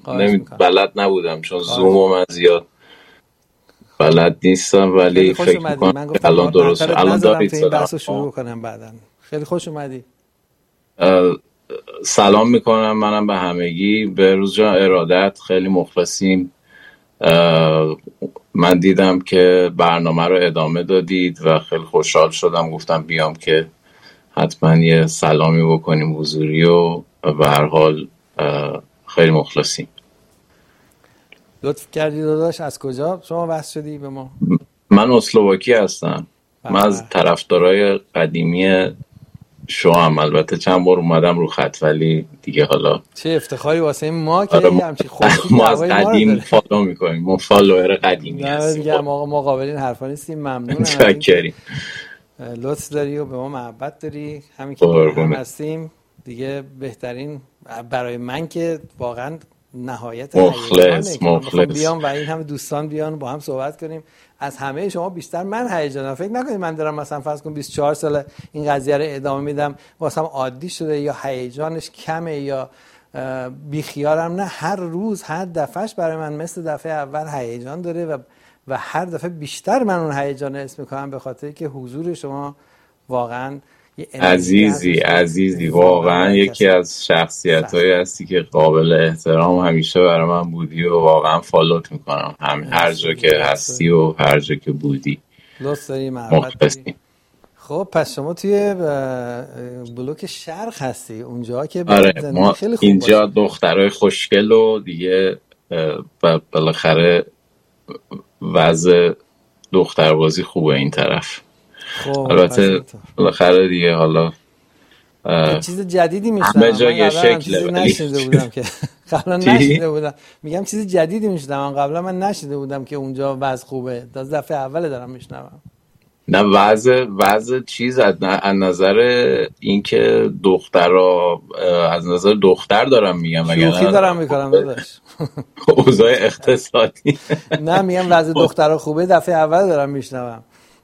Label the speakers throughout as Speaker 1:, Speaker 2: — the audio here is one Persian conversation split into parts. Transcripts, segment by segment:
Speaker 1: بلد نبودم چون زوم و من زیاد بلد نیستم، ولی فکر میکنم
Speaker 2: من گفتم
Speaker 1: الان درست شد. الان
Speaker 2: دارید تو این
Speaker 1: دارید
Speaker 2: بحث رو شروع کنم بعداً. خیلی خوش اومدی.
Speaker 1: سلام میکنم منم به همگی. بهروز جان ارادت، خیلی مخلصیم. من دیدم که برنامه رو ادامه دادید و خیلی خوشحال شدم، گفتم بیام که حتما یه سلامی بکنیم حضوری و به هر حال خیلی مخلصیم.
Speaker 2: لطف کردی داداش. از کجا شما وصل شدی به ما؟
Speaker 1: من اسلواکی هستم. من از طرفدارای قدیمی شوام، البته چند بار اومدم رو خط ولی دیگه حالا
Speaker 2: چه افتخاری واسه ما که همچین خوشی
Speaker 1: ما از قدیم فالو میکنیم، ما فالوور قدیمی هستیم.
Speaker 2: دیگه ما مقابلین حرفا نیستیم. ممنونم
Speaker 1: چاکریم.
Speaker 2: لطف داری و به ما محبت داری. همین که هم هستیم دیگه بهترین برای من که واقعا نهایت
Speaker 1: مخلص
Speaker 2: بیام و این همه دوستان بیان با هم صحبت کنیم. از همه شما بیشتر من هیجانم. فکر نکنید من دارم مثلا فرض کن 24 سال این قضیه رو ادامه میدم واسم عادی شده یا هیجانش کمه یا بیخیالم. نه، هر روز هر دفعهش برای من مثل دفعه اول هیجان داره و هر دفعه بیشتر من اون هیجان حس میکنم به خاطر که حضور شما واقعا
Speaker 1: عزیزی واقعا یکی از شخصیت‌هایی هستی که قابل احترام همیشه برای من بودی و واقعا فالوت میکنم هر جا که هستی و هر جا که بودی.
Speaker 2: لطف داری، محبت داری. خب پس شما توی بلوک شرق هستی، اونجا که
Speaker 1: ما
Speaker 2: خیلی خوب
Speaker 1: اینجا دخترای خوشگل و دیگه بالاخره وضع دختربازی خوبه این طرف. البته بالاخره دیگه حالا
Speaker 2: چیز جدیدی میشنم.
Speaker 1: همه جا یه شکله
Speaker 2: نشنیده بودم که قبلا نشنیده بودم. میگم چیز جدیدی میشنم، قبلا من نشنیده بودم که اونجا وضع خوبه. از دفعه اول دارم میشنوم.
Speaker 1: نه وضع چیز از نظر اینکه دخترها از نظر دختر دارم میگم،
Speaker 2: شوخی دارم میکنم داداش.
Speaker 1: اوضاع اقتصادی
Speaker 2: نه میگم وضع دخترها خوبه، دفعه اول دارم میشنوم.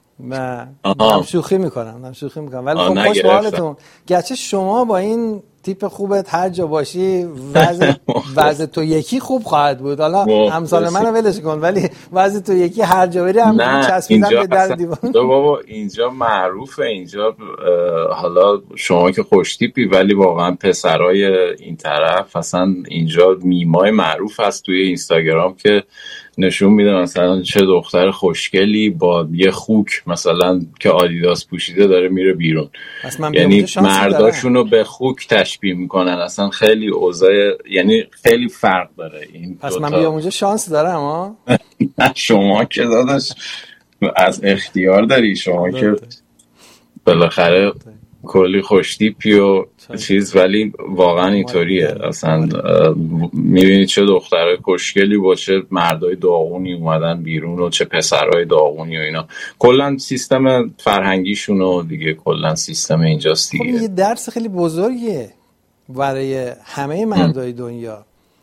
Speaker 2: من شوخی میکنم ولی خب خوش به حالتون. گرچه شما با این تیپ خوبت هر جا باشی وضع تو یکی خوب خواهد بود. حالا امثال منو ولش کن، ولی وضع تو یکی هر جا بری هم چسبیدن به در دیوار.
Speaker 1: بابا اینجا معروفه. اینجا حالا شما که خوش تیپی ولی واقعا پسرای این طرف اصلا اینجا میمای معروف هست توی اینستاگرام که نشون میده مثلا چه دختر خوشگلی با یه خوک مثلا که آدیداس پوشیده داره میره بیرون. یعنی مرداشونو به خوک تشبیه میکنن. اصلا خیلی اوضاع، یعنی خیلی فرق داره این.
Speaker 2: پس من بیام اونجا شانس دارم ها؟
Speaker 1: شما که داداش از اختیار داری. شما که بالاخره کلی خوشتیپی و چیز، ولی واقعا اینطوریه. اصلا میبینید چه دخترای خوشگلی با چه مردای داغونی اومدن بیرون و چه پسرای داغونی و اینا. کلا سیستم فرهنگیشون و دیگه کلا سیستم اینجاست دیگه.
Speaker 2: خب یه درس خیلی بزرگیه برای همه مردای دنیا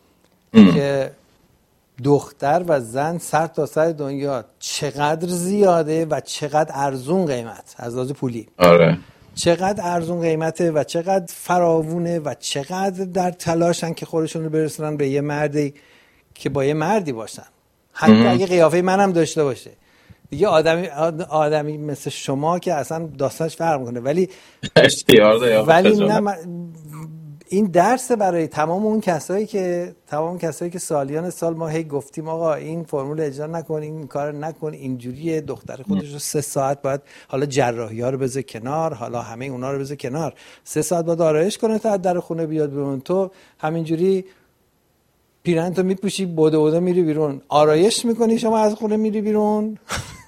Speaker 2: که دختر و زن سر تا سر دنیا چقدر زیاده و چقدر ارزون قیمت از لحاظ پولی.
Speaker 1: آره.
Speaker 2: چقدر ارزون قیمته و چقدر فراوونه و چقدر در تلاشن که خودشون رو برسونن به یه مردی که با یه مردی باشن، حتی اگه قیافه منم داشته باشه. دیگه آدمی مثل شما که اصلا داستانش فرق میکنه، ولی نه، این درس برای تمام کسایی که سالیان سال ما هی گفتیم آقا این فرمول اجرا نکن، این کار نکن، اینجوریه. دختر خودش رو 3 ساعت باید حالا جراحی‌ها رو بذاره کنار، حالا همه اونا رو بذاره کنار، 3 ساعت باید آرایش کنه تا از در خونه بیاد بیرون. تو همینجوری پیرهن تو میپوشی بوده میری بیرون، آرایش میکنی، شما از خونه میری بیرون.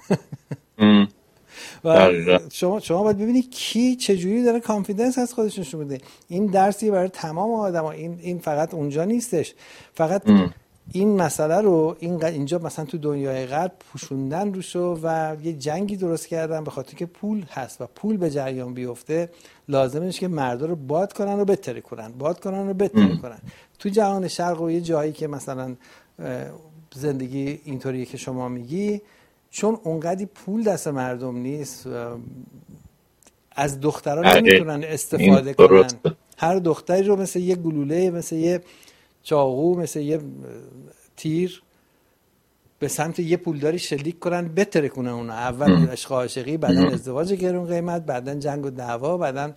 Speaker 2: و شما باید ببینید کی چجوری داره کانفیدنس از خودش نشون میده. این درسی برای تمام آدما. این فقط اونجا نیستش. فقط این مسئله رو اینجا مثلا تو دنیای غرب پوشوندن روشو و یه جنگی درست کردن به خاطر که پول هست و پول به جریان بیفته لازمه که مردا رو باد کنن و بتره کنن. تو جهان شرق و یه جایی که مثلا زندگی اینطوریه که شما میگی، چون اونقدی پول دست مردم نیست از دخترها نمیتونن استفاده کنن. هر دختری رو مثل یه گلوله، مثل یه چاقو مثل یه تیر به سمت یه پولداری شلیک کنن بترکونن اونو. اول عشق عاشقی، بعدن ازدواج گرون قیمت، بعدن جنگ و دعوا، بعدن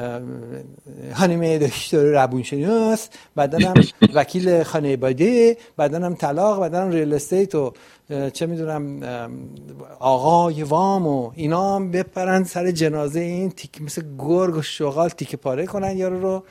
Speaker 2: هانیمه دکتر روانشناس، بعدن هم وکیل خانواده، بعدن هم طلاق، بعدن هم ریل استیت و چه میدونم آقای وام و اینا هم بپرن سر جنازه این تیک مثل گرگ و شغال تیکه پاره کنن یارو رو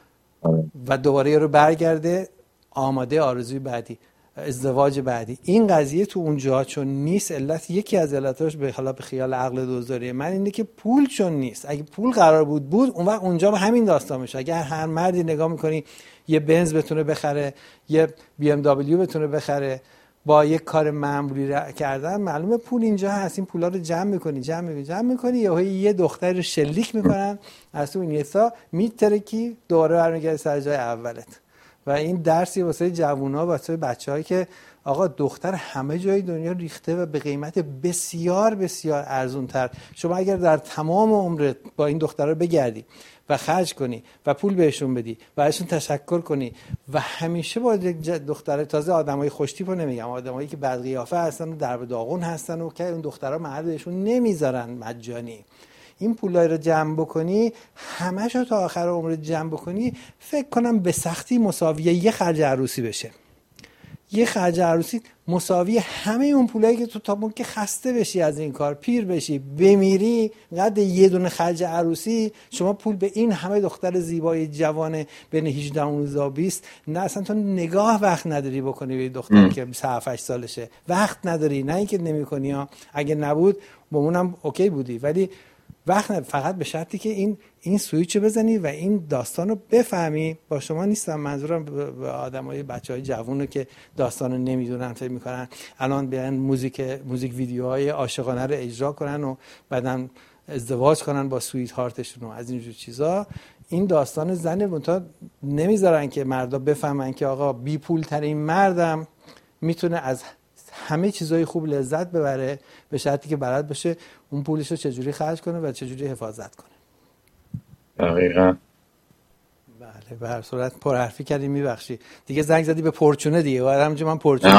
Speaker 2: و دوباره یارو برگرده آماده آرزوی بعدی، ازدواج بعدی. این قضیه تو اونجا چون نیست، علت یکی از علتاش به خیال عقل دوزاری من اینه که پول چون نیست. اگه پول قرار بود اون وقت اونجا به همین داستان میشه. اگر هر مردی نگاه میکنی یه بنز بتونه بخره، یه بی ام دبلیو بتونه بخره با یک کار معمولی کردن، معلومه پول اینجا هست. این پولا رو جمع میکنی یه دختر رو شلیک میکنن از تو اینستا میترکی دوباره برمیگردی سر جای اولت. و این درسی واسه جوونا، واسه بچه‌هایی که آقا دختر همه جای دنیا ریخته و به قیمت بسیار بسیار ارزونتر. شما اگر در تمام عمرت با این دخترها بگردی و خرج کنی و پول بهشون بدی و ازشون تشکر کنی و همیشه با دختر، تازه آدمای خوشتیپو نمیگم، آدمایی که بد قیافه هستن و درب داغون هستن و که اون دخترها مردشون نمیذارن مجانی، این پولای رو جمع بکنی، همه‌شو تا آخر عمرت جمع بکنی، فکر کنم به سختی مساویه یه خرج عروسی بشه. یه خرج عروسی مساوی همه اون پولایی که تو تا موقع که خسته بشی از این کار، پیر بشی، بمیری، قد یه دونه خرج عروسی شما پول به این همه دختر زیبای جوان بین 18 و 20 نه اصلا تو نگاه وقت نداری بکنی به دختری که 7-8 سالشه. وقت نداری، نه اینکه نمی‌کنی ها، اگه نبود با اونم اوکی بودی، ولی وقت فقط به شرطی که این سویچو بزنی و این داستانو بفهمی. با شما نیستم، منظورم به آدمای بچهای جوونو که داستانو نمیدونن، فکر میکنن الان بیان موزیک ویدیوهای عاشقانه رو اجرا کنن و بعدن ازدواج کنن با سویت هارتشون و از اینجور چیزا. این داستان زنه منتها نمیذارن که مردا بفهمن که آقا بی پول ترین مردم میتونه از همه چیزای خوب لذت ببره، به شرطی که بلد باشه اون پولش رو چجوری خرج کنه و چجوری حفاظت کنه.
Speaker 1: دقیقاً.
Speaker 2: بله، به هر صورت پرحرفی کردی، میبخشی دیگه. زنگ زدی به پرچونه دیگه، همونجا من پرچونه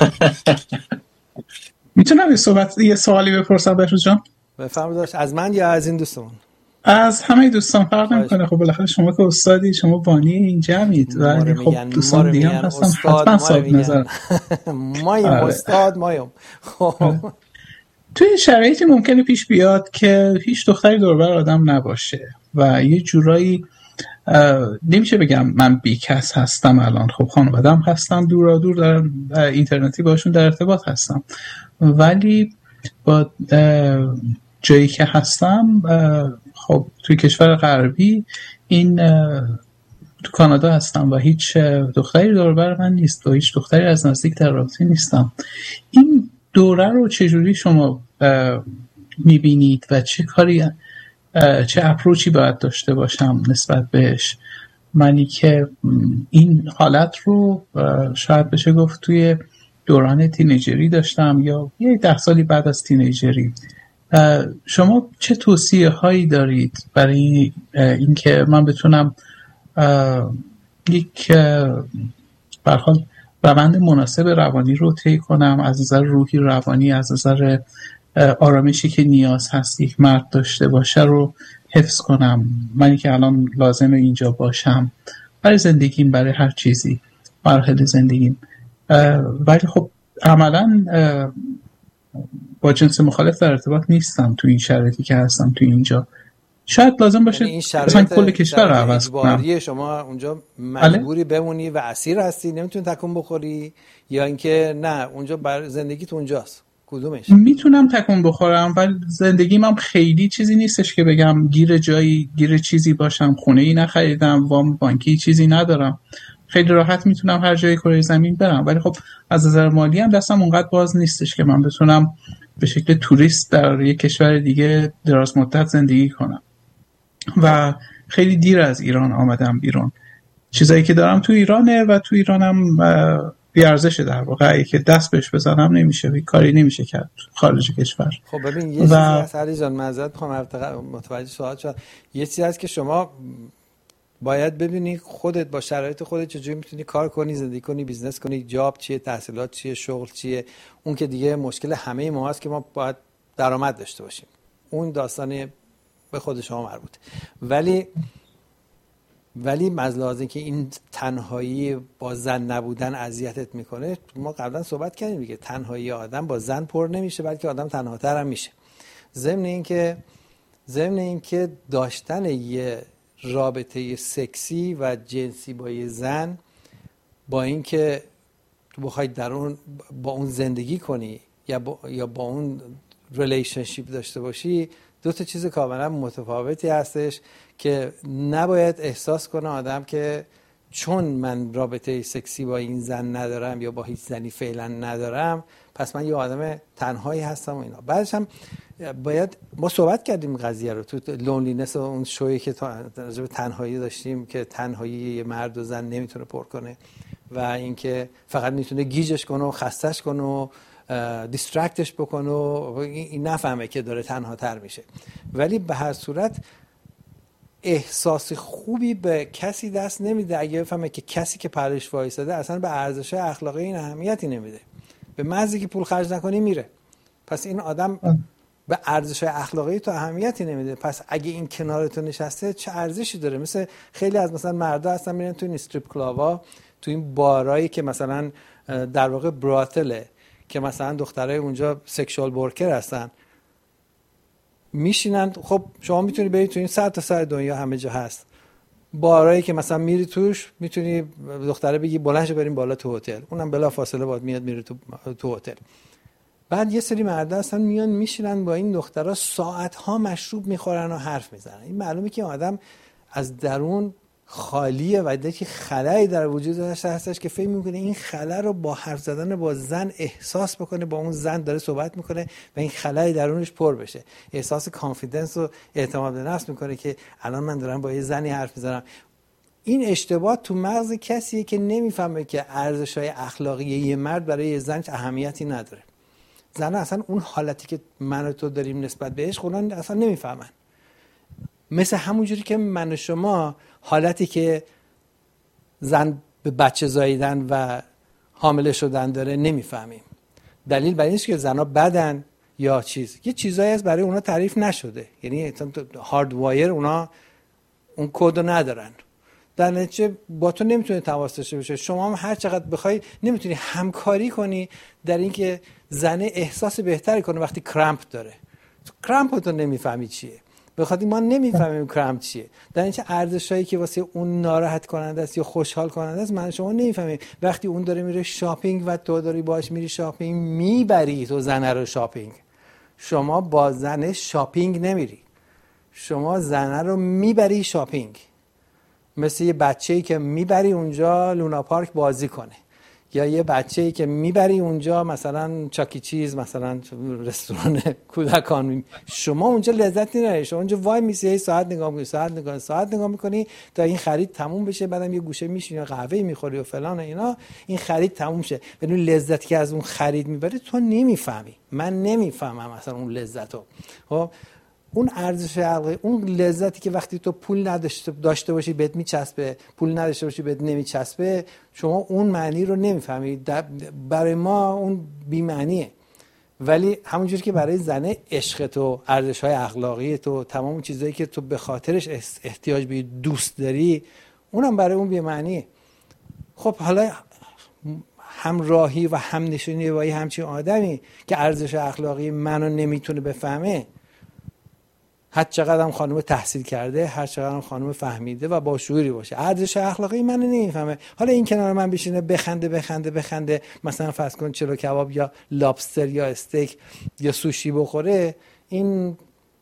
Speaker 3: میتونم یه سوالی بپرسم بهروز جان؟
Speaker 2: بفرمایید. از من یا از این دوستمون؟
Speaker 3: از همه دوستان فرق نمیکنه. خب بالاخره شما که استادی، شما بانی این جمعید و خب دوستان دیگه هم هستن، حتما صاحب نظر.
Speaker 2: مایم استاد مایم. خب
Speaker 3: توی شرایطی ممکنه پیش بیاد که هیچ دختری دور و بر آدم نباشه و یه جورایی نمیشه بگم من بیکس هستم الان، خب خانواده‌ام هستن دورا دور، در اینترنتی باشون در ارتباط هستم، ولی با جایی که هستم خب توی کشور غربی، این تو کانادا هستم و هیچ دختری دور بر من نیست و هیچ دختری از نزدیک در رابطه نیستم. این دوره رو چجوری شما میبینید و چه اپروچی باید داشته باشم نسبت بهش؟ منی که این حالت رو شاید بشه گفت توی دوران تینیجری داشتم یا 10 سالی بعد از تینیجری. شما چه توصیه هایی دارید برای اینکه من بتونم یک به هر حال روند مناسب روانی رو طی کنم، از نظر روحی، روانی، از نظر آرامشی که نیاز هست یک مرد داشته باشه رو حفظ کنم، منی که الان لازمه اینجا باشم برای زندگیم، برای هر چیزی، مرحله زندگیم، ولی خب عملاً با جنس مخالف در ارتباط نیستم تو این شرایطی که هستم تو اینجا. شاید لازم باشه مثلا کل کشور رو عوض کنم.
Speaker 2: شما اونجا مجبوری بمونی و اسیر هستی، نمیتونی تکون بخوری، یا اینکه نه اونجا بر زندگیت اونجاست؟ کدومش؟
Speaker 3: میتونم تکون بخورم ولی زندگیم هم خیلی چیزی نیستش که بگم گیر چیزی باشم، خونه ای نخریدم، وام بانکی چیزی ندارم، خیلی راحت میتونم هر جای کره زمین برم، ولی خب از نظر مالی هم دستم اونقدر باز نیستش که من بتونم به شکل توریست در یک کشور دیگه دراز مدت زندگی کنم و خیلی دیر از ایران آمدم بیرون. چیزایی که دارم تو ایرانه و تو ایرانم بیارزشه، در واقع که دست بهش بزنم نمیشه، کاری نمیشه کرد خارج کشور.
Speaker 2: خب ببین یه چیزی هست علی جان، معذرت میخوام متوجه سوال شدم. یه چیزی هست که شما باید ببینی خودت با شرایط خودت چجوری میتونی کار کنی، زندگی کنی، بیزنس کنی، جاب چیه، تحصیلات چیه، شغل چیه. اون که دیگه مشکل همه ما هست که ما باید درآمد داشته باشیم، اون داستانی به خود شما مربوطه. ولی مزلازه که این تنهایی با زن نبودن اذیتت میکنه، ما قبلا صحبت کردیم دیگه، تنهایی آدم با زن پر نمیشه بلکه آدم تنهاتر هم میشه. ضمن اینکه داشتن یه رابطه سکسی و جنسی با یه زن، با اینکه تو بخوای در اون با اون زندگی کنی یا با اون ریلیشنشیپ داشته باشی، دو تا چیز کاملا متفاوتی هستش که نباید احساس کنه آدم که چون من رابطه سکسی با این زن ندارم یا با هیچ زنی فعلا ندارم پس من یه آدم تنهایی هستم و اینا. بعدش هم باید ما صحبت کردیم قضیه رو تو لونلینس، اون شویی که راجع به تنهایی داشتیم که تنهایی یه مرد و زن نمیتونه پر کنه و اینکه فقط میتونه گیجش کنه و خستش کنه و دیسترکتش بکنه و این نفهمه که داره تنها تر میشه. ولی به هر صورت احساس خوبی به کسی دست نمیده اگه بفهمه که کسی که پرش وایساده اصلا به ارزش اخلاقی این اهمیتی نمیده، به محضی که پول خرج نکنی میره. پس این آدم به ارزش اخلاقی تو اهمیتی نمیده. پس اگه این کنار تو نشسته چه ارزشی داره؟ مثل خیلی از مثلا مردا هستن میرن تو این استریپ کلابا، تو این بارایی که مثلا در واقع براتله که مثلا دخترای اونجا سکشوال ورکر هستن، میشینن. خب شما میتونی بری تو این سر تا سر دنیا همه جا هست بارایی که مثلا میری توش میتونی دختره بگی بلند بریم بالا تو هتل، اونم بلا فاصله باید میاد میره تو هتل. بعد یه سری مردا هستن میان میشینن با این دخترها ساعت‌ها مشروب میخورن و حرف میزنن. این معلومه که آدم از درون خالیه و دیگه خلایی در وجودش هستش که فکر میکنه این خلا رو با حرف زدن با زن احساس بکنه، با اون زن داره صحبت میکنه و این خلای درونش پر بشه، احساس کانفیدنس و اعتماد به نفس میکنه که الان من دارم با یه زنی حرف میزنم. این اشتباه تو مغز کسیه که نمیفهمه که ارزش‌های اخلاقی یه مرد برای یه زن اهمیتی نداره. زن اصلا اون حالتی که من و تو داریم نسبت بهش خودن اصلا نمیفهمن. مثل همونجوری که من و شما حالتی که زن به بچه زاییدن و حامله شدن داره نمیفهمیم. دلیل بر اینه که زنها بدن یا یه چیزایی از برای اونا تعریف نشده، یعنی هارد وایر اونا اون کدو ندارن. در نتیجه با تو نمیتونه تماس داشته باشه. شما هم هر چقدر بخوای نمیتونی همکاری کنی در اینکه زن احساس بهتری کنه وقتی کرامپ داره. کرامپ تو نمیفهمی چیه، بخاطر ما نمیفهمیم کرامپ چیه. در اینکه ارزشایی که واسه اون ناراحت کننده است یا خوشحال کننده است من شما نمیفهمیم. وقتی اون داره میره شاپینگ و تو داری باهاش میری شاپینگ، میبری تو زن رو شاپینگ. شما با زن شاپینگ نمیری، شما زن رو میبری شاپینگ. مثل یه بچه‌ای که میبری اونجا لونا پارک بازی کنه، یا یه بچه‌ای که میبری اونجا مثلا چاکی چیز، مثلا رستوران کودکان، شما اونجا لذت نمیبری. شما اونجا وای میسی ساعت نگاه میکنی، ساعت نگاه میکنی تا این خرید تموم بشه، بعدم یه گوشه میشینی قهوه میخوری و فلان و اینا، این خرید تموم شه. بدون لذتی که از اون خرید میبری تو نمیفهمی. من نمیفهمم اصلا اون لذتو. خب اون ارزش عقلی، اون لذتی که وقتی تو پول داشته باشی بهت میچسبه، پول نداشته باشی بهت نمیچسبه، شما اون معنی رو نمیفهمی. برای ما اون بی معنیه. ولی همونجوری که برای زنه عشق تو، ارزش‌های اخلاقی تو، تمام اون چیزایی که تو به خاطرش احتیاج به دوست داری، اونم برای اون بی معنیه. خب حالا همراهی و همنشینی با همچین آدمی که ارزش اخلاقی منو نمیتونه بفهمه، هر چقدر هم خانم تحصیل کرده، هر چقدر هم خانم فهمیده و با شعوری باشه، ارزش اخلاقی منو نمیفهمه، حالا این کنار من بشینه بخنده مثلا فرض کن چلو کباب یا لابستر یا استیک یا سوشی بخوره، این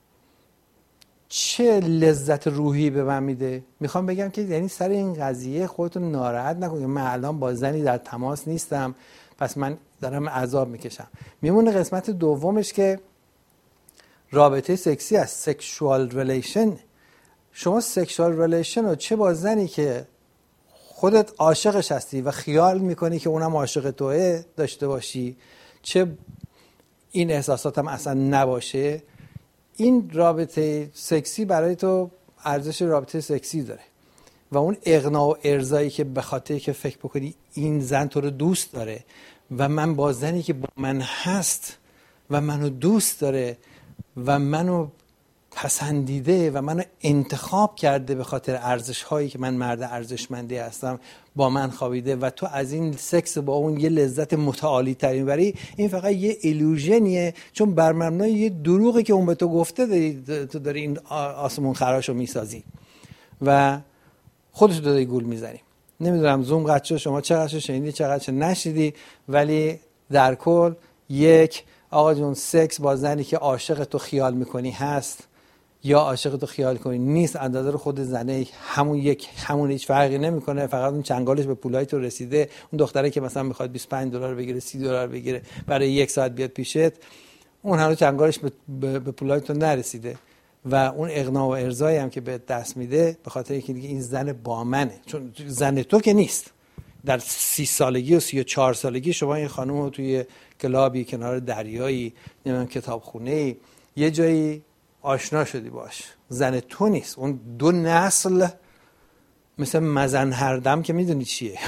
Speaker 2: چه لذت روحی به من میده؟ میخوام بگم که یعنی سر این قضیه خودتون ناراحت نکنید. من الان با زنی در تماس نیستم پس من دارم عذاب میکشم. میمونه قسمت دومش که رابطه سکسی است، سکشوال ریلیشن. شما سکشوال ریلیشن رو چه با زنی که خودت عاشقش هستی و خیال میکنی که اونم عاشق توئه داشته باشی، چه این احساسات هم اصلا نباشه، این رابطه سکسی برای تو ارزش رابطه سکسی داره. و اون اغنا و ارضایی که به خاطر که فکر بکنی این زن تو رو دوست داره و من با زنی که با من هست و منو دوست داره و منو پسندیده و منو انتخاب کرده به خاطر ارزش هایی که من مرد ارزشمندی هستم با من خوابیده و تو از این سکس با اون یه لذت متعالی ترین بری، این فقط یه ایلوژنیه، چون بر مبنای یه دروغی که اون به تو گفته تو داری این آسمون خراشو میسازی و خودت داری گول میزنی. نمیدونم زوم قطع شد، شما چقدر شنیدی چقدر نشنیدی، ولی در کل یک آقا جون سکس با زنی که عاشق تو خیال میکنی هست یا عاشق تو خیال کنی نیست، اندازه رو خود زنه همون هیچ فرقی نمیکنه، فقط اون چنگالش به پولای تو رسیده. اون دختره که مثلا میخواد $25 بگیره $30 بگیره برای 1 ساعت بیاد پیشت، اون هنوز چنگالش به پولای تو نرسیده و اون اغنا و ارضایی هم که به دست میده به خاطر اینکه دیگه این زن با منه، چون زن تو که نیست. در 30 سالگی و 34 سالگی شما این خانم رو توی کلابی کنار دریایی نمیدونم کتابخونه‌ای یه جایی آشنا شدی باش، زن تو نیست. اون 2 نسل مثل مزن هردم که میدونی چیه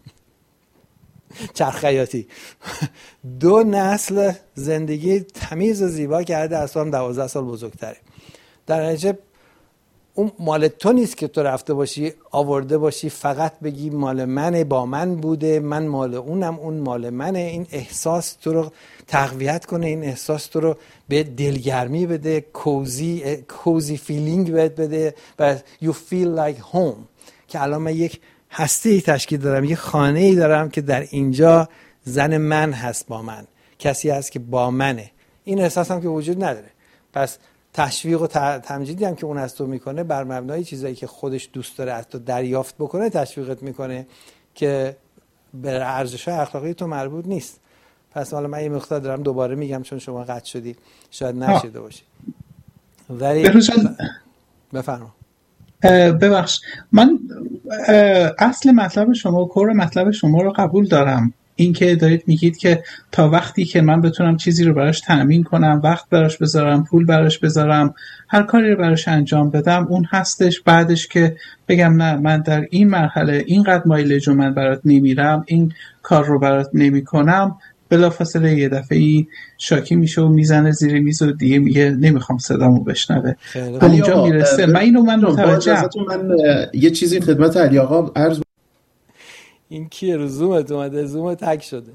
Speaker 2: چرخ خیاطی 2 نسل زندگی تمیز و زیبا کرده، از تو هم 12 سال بزرگتره. در نتیجه اون مال تو نیست که تو رفته باشی آورده باشی فقط بگی مال منه، با من بوده، من مال اونم، اون مال منه. این احساس تو رو تقویت کنه، این احساس تو رو به دلگرمی بده، کوزی فیلینگ بده و you feel like home، که الان من یک هستی تشکیل دارم، یک خانه‌ای دارم که در اینجا زن من هست، با من کسی هست که با منه. این احساس هم که وجود نداره. پس تشویق و تمجیدی هم که اون از تو میکنه بر مبنای چیزایی که خودش دوست داره از تو دریافت بکنه تشویقت میکنه که به ارزش‌های اخلاقی تو مربوط نیست. پس حالا من یه مقدار دارم دوباره میگم چون شما قطع شدی شاید نشیده باشی. ولی بفرما.
Speaker 3: ببخش، من اصل مطلب شما و کور مطلب شما رو قبول دارم. این که دارید میگید که تا وقتی که من بتونم چیزی رو براش تأمین کنم، وقت براش بذارم، پول براش بذارم، هر کاری رو براش انجام بدم، اون هستش. بعدش که بگم نه من در این مرحله اینقدر مایلج رو من برات نمیرم، این کار رو برات نمی کنم، بلافاصله یه دفعه‌ای شاکی میشه و میزنه زیر میز و دیگه میگه نمیخوام صدامو بشنوه. اونجا میرسه. من متوجهم.
Speaker 4: من یه چیزی خدمت علی آقا عرض.
Speaker 2: این کیه رو زومت اومده؟ زوم تک شده.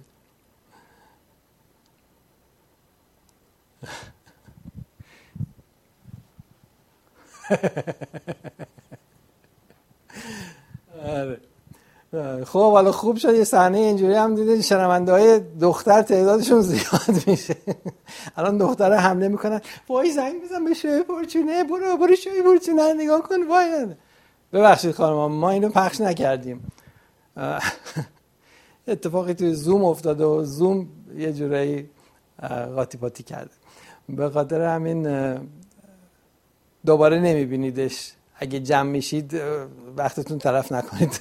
Speaker 2: خب حالا خوب شد یه صحنه اینجوری هم دیدین شنونده‌های دختر تعدادشون زیاد میشه. الان دخترها حمله میکنن وای زنگ بزن به شوی پرچونه، برو شوی پرچونه نگاه کن. وای ببخشید خانم ما اینو پخش نکردیم. اتفاقی توی زوم افتاده و زوم یه جورایی قاطی پاتی کرده، به خاطر همین دوباره نمیبینیدش. اگه جمع میشید وقتتون تلف نکنید.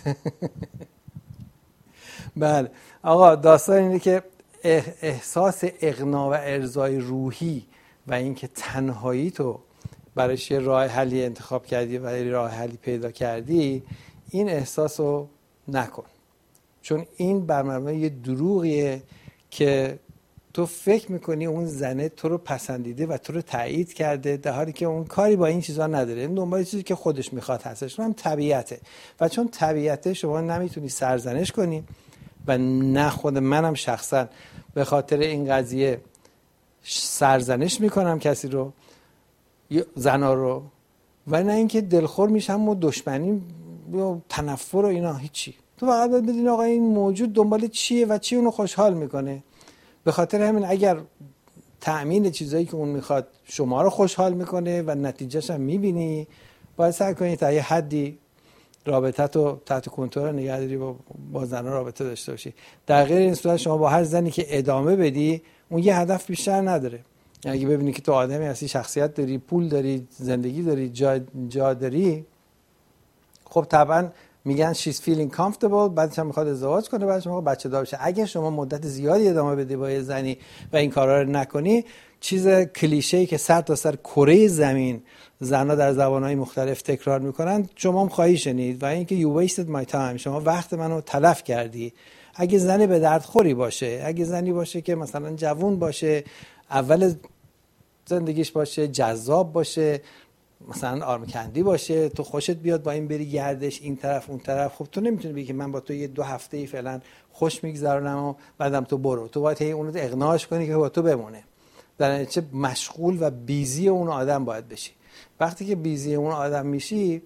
Speaker 2: بله آقا داستان اینه که احساس اغنا و ارضای روحی و اینکه تنهایی تو برایش یه راه حلی انتخاب کردی و یه راه حلی پیدا کردی، این احساس رو نکن، چون این بر مبنای یه دروغیه که تو فکر میکنی اون زنه تو رو پسندیده و تو رو تایید کرده، در حالی که اون کاری با این چیزا نداره. این دنبال چیزی که خودش میخواد هستش، اون هم طبیعته و چون طبیعته شما نمیتونی سرزنش کنی و نه خود منم شخصا به خاطر این قضیه سرزنش میکنم کسی رو، زنا رو، و نه اینکه دلخور میشم و دشمنی و تنفر و اینا، هیچی. تو فقط باید بدونی آقا این موجود دنبال چیه و چی اونو خوشحال میکنه. به خاطر همین اگر تأمین چیزایی که اون میخواد شما رو خوشحال میکنه و نتیجهش هم میبینی، باید سعی کنی تا یه حدی رابطه تو تحت کنترل نگه داری، با زنها رابطه داشته باشی. در غیر این صورت شما با هر زنی که ادامه بدی اون یه هدف بیشتر نداره. یعنی اگه ببینی که تو آدمی هستی، شخصیت داری، پول داری، زندگی داری، جا داری، خب طبعا میگن she's feeling comfortable، بعدش هم میخواد ازدواج کنه، بعدش میخواد بچه دار بشه. اگه شما مدت زیادی ادامه بدی با یه زنی و این کارا رو نکنی، چیز کلیشه‌ای که سر تا سر کره زمین زنها در زبانهای مختلف تکرار میکنن شما هم خواهی شنید، و اینکه you wasted my time، شما وقت منو تلف کردی. اگه زنی به درد خوری باشه، اگه زنی باشه که مثلا جوون باشه، اول زندگیش باشه، جذاب باشه، مثلا آرمکندی باشه، تو خوشت بیاد با این بری گردش این طرف اون طرف، خب تو نمیتونی بگی که من با تو یه 2 هفته فعلا خوش میگذرونم و بعدم تو برو. تو باید اونو اقناعش کنی که با تو بمونه. در نتیجه مشغول و بیزی اون آدم باید بشی. وقتی که بیزی اون آدم میشی،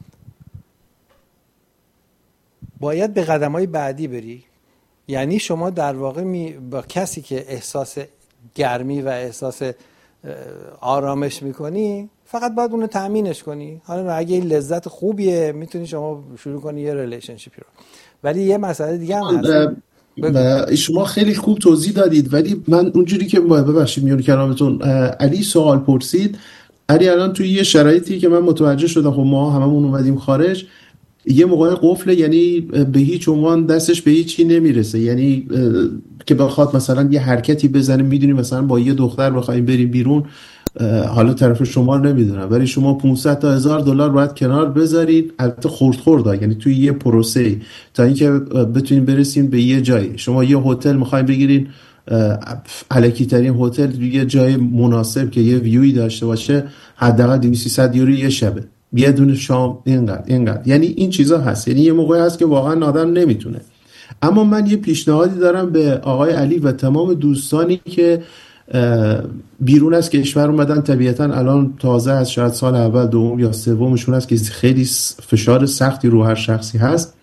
Speaker 2: باید به قدم‌های بعدی بری. یعنی شما در واقع با کسی که احساس گرمی و احساس آرامش میکنی، فقط باید اونو تأمینش کنی. حالا اگه این لذت خوبیه میتونی شما شروع کنی یه ریلیشنشیپی رو. ولی یه مسئله دیگه هم هست.
Speaker 4: شما خیلی خوب توضیح دادید، ولی من اونجوری که ببخشید میون کلامتون، علی سوال پرسید. علی الان توی یه شرایطی که من متوجه شدم، خب ما هممون اومدیم خارج، یه موقع قفله، یعنی به هیچ عنوان دستش به هیچی نمیرسه، یعنی که بخواد مثلا یه حرکتی بزنه، میدونی مثلا با یه دختر بخوایم بریم بیرون، حالا طرف شما رو نمیدونم، ولی شما 500 تا $1000 باید کنار بذارید، البته خرد یعنی توی یه پروسه تا اینکه بتونیم برسیم به یه جایی. شما یه هتل میخوایم بگیرین، الکی ترین هتل، یه جای مناسب که یه ویوی داشته باشه، حداقل 200-300 یورو یه شبه، یه دونه شام اینقدر. یعنی این چیزا هست، یعنی یه موقعی هست که واقعا آدم نمیتونه. اما من یه پیشنهادی دارم به آقای علی و تمام دوستانی که بیرون از کشور اومدن، طبیعتا الان تازه از شاید سال اول دوم یا سومشون است که خیلی فشار سختی رو هر شخصی هست.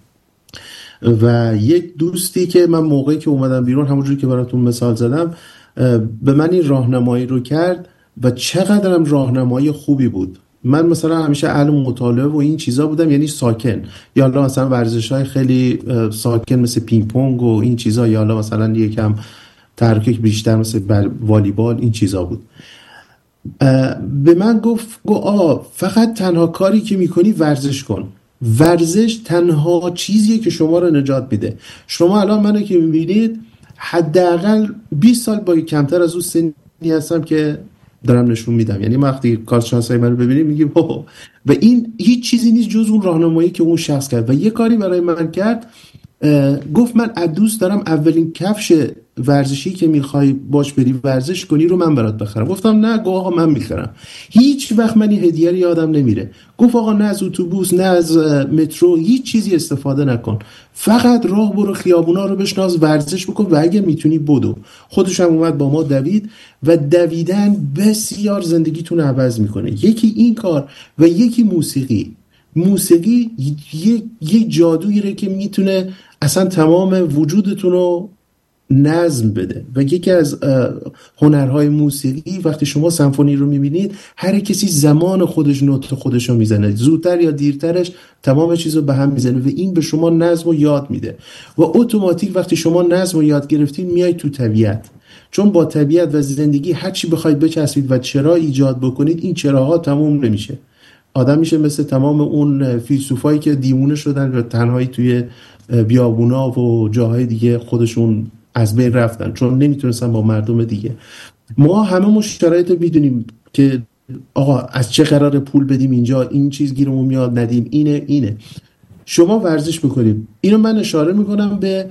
Speaker 4: و یک دوستی که من موقعی که اومدم بیرون، همونجوری که براتون مثال زدم، به من این راهنمایی رو کرد و چقدرم راهنمایی خوبی بود. من مثلا همیشه اهل مطالعه و این چیزا بودم، یعنی ساکن، یا حالا مثلا ورزش‌های خیلی ساکن مثل پینگ پونگ و این چیزا، یا حالا مثلا یکم تحرک بیشتر مثل والیبال، این چیزا بود. به من گفت فقط تنها کاری که میکنی ورزش کن. ورزش تنها چیزیه که شما رو نجات میده. شما الان منو که میبینید حداقل 20 سال با کمتر از اون سنی هستم که دارم نشون میدم. یعنی وقتی کارشناسای منو ببینید میگیم و این هیچ چیزی نیست جز اون راهنمایی که اون شخص کرد. و یه کاری برای من کرد، گفت من دوست دارم اولین کفش ورزشی که میخوای باش بری ورزش کنی رو من برات بخرم. گفتم نه. گفت آقا من میخرم. هیچ وقت من این هدیه رو یادم نمیره. گفت آقا نه از اتوبوس نه از مترو هیچ چیزی استفاده نکن، فقط راه برو، خیابونا رو بشناس، ورزش بکن و اگه میتونی بدو. خودش هم اومد با ما دوید و دویدن بسیار زندگیتون عوض میکنه. یکی این کار و یکی موسیقی یک جادویی که میتونه اصلا تمام وجودتون رو نظم بده. و یکی از هنرهای موسیقی، وقتی شما سمفونی رو میبینید، هر کسی زمان خودش نوت خودش رو میزنه، زودتر یا دیرترش تمام چیز رو به هم میزنه و این به شما نظم رو یاد میده. و اتوماتیک وقتی شما نظم رو یاد گرفتید میای تو طبیعت، چون با طبیعت و زندگی هر چی بخواید بچسبید و چرا ایجاد بکنید، این چراها تموم نمیشه. آدم میشه مثل تمام اون فیلسوفایی که دیوونه شدن و تنهایی توی بیابونا و جاهای دیگه خودشون از بین رفتن چون نمیتونستن با مردم دیگه. ما همه شرایط میدونیم که آقا از چه قرار پول بدیم اینجا، این چیز گیرمون میاد ندیم، اینه. شما ورزش میکنیم. اینو من اشاره میکنم به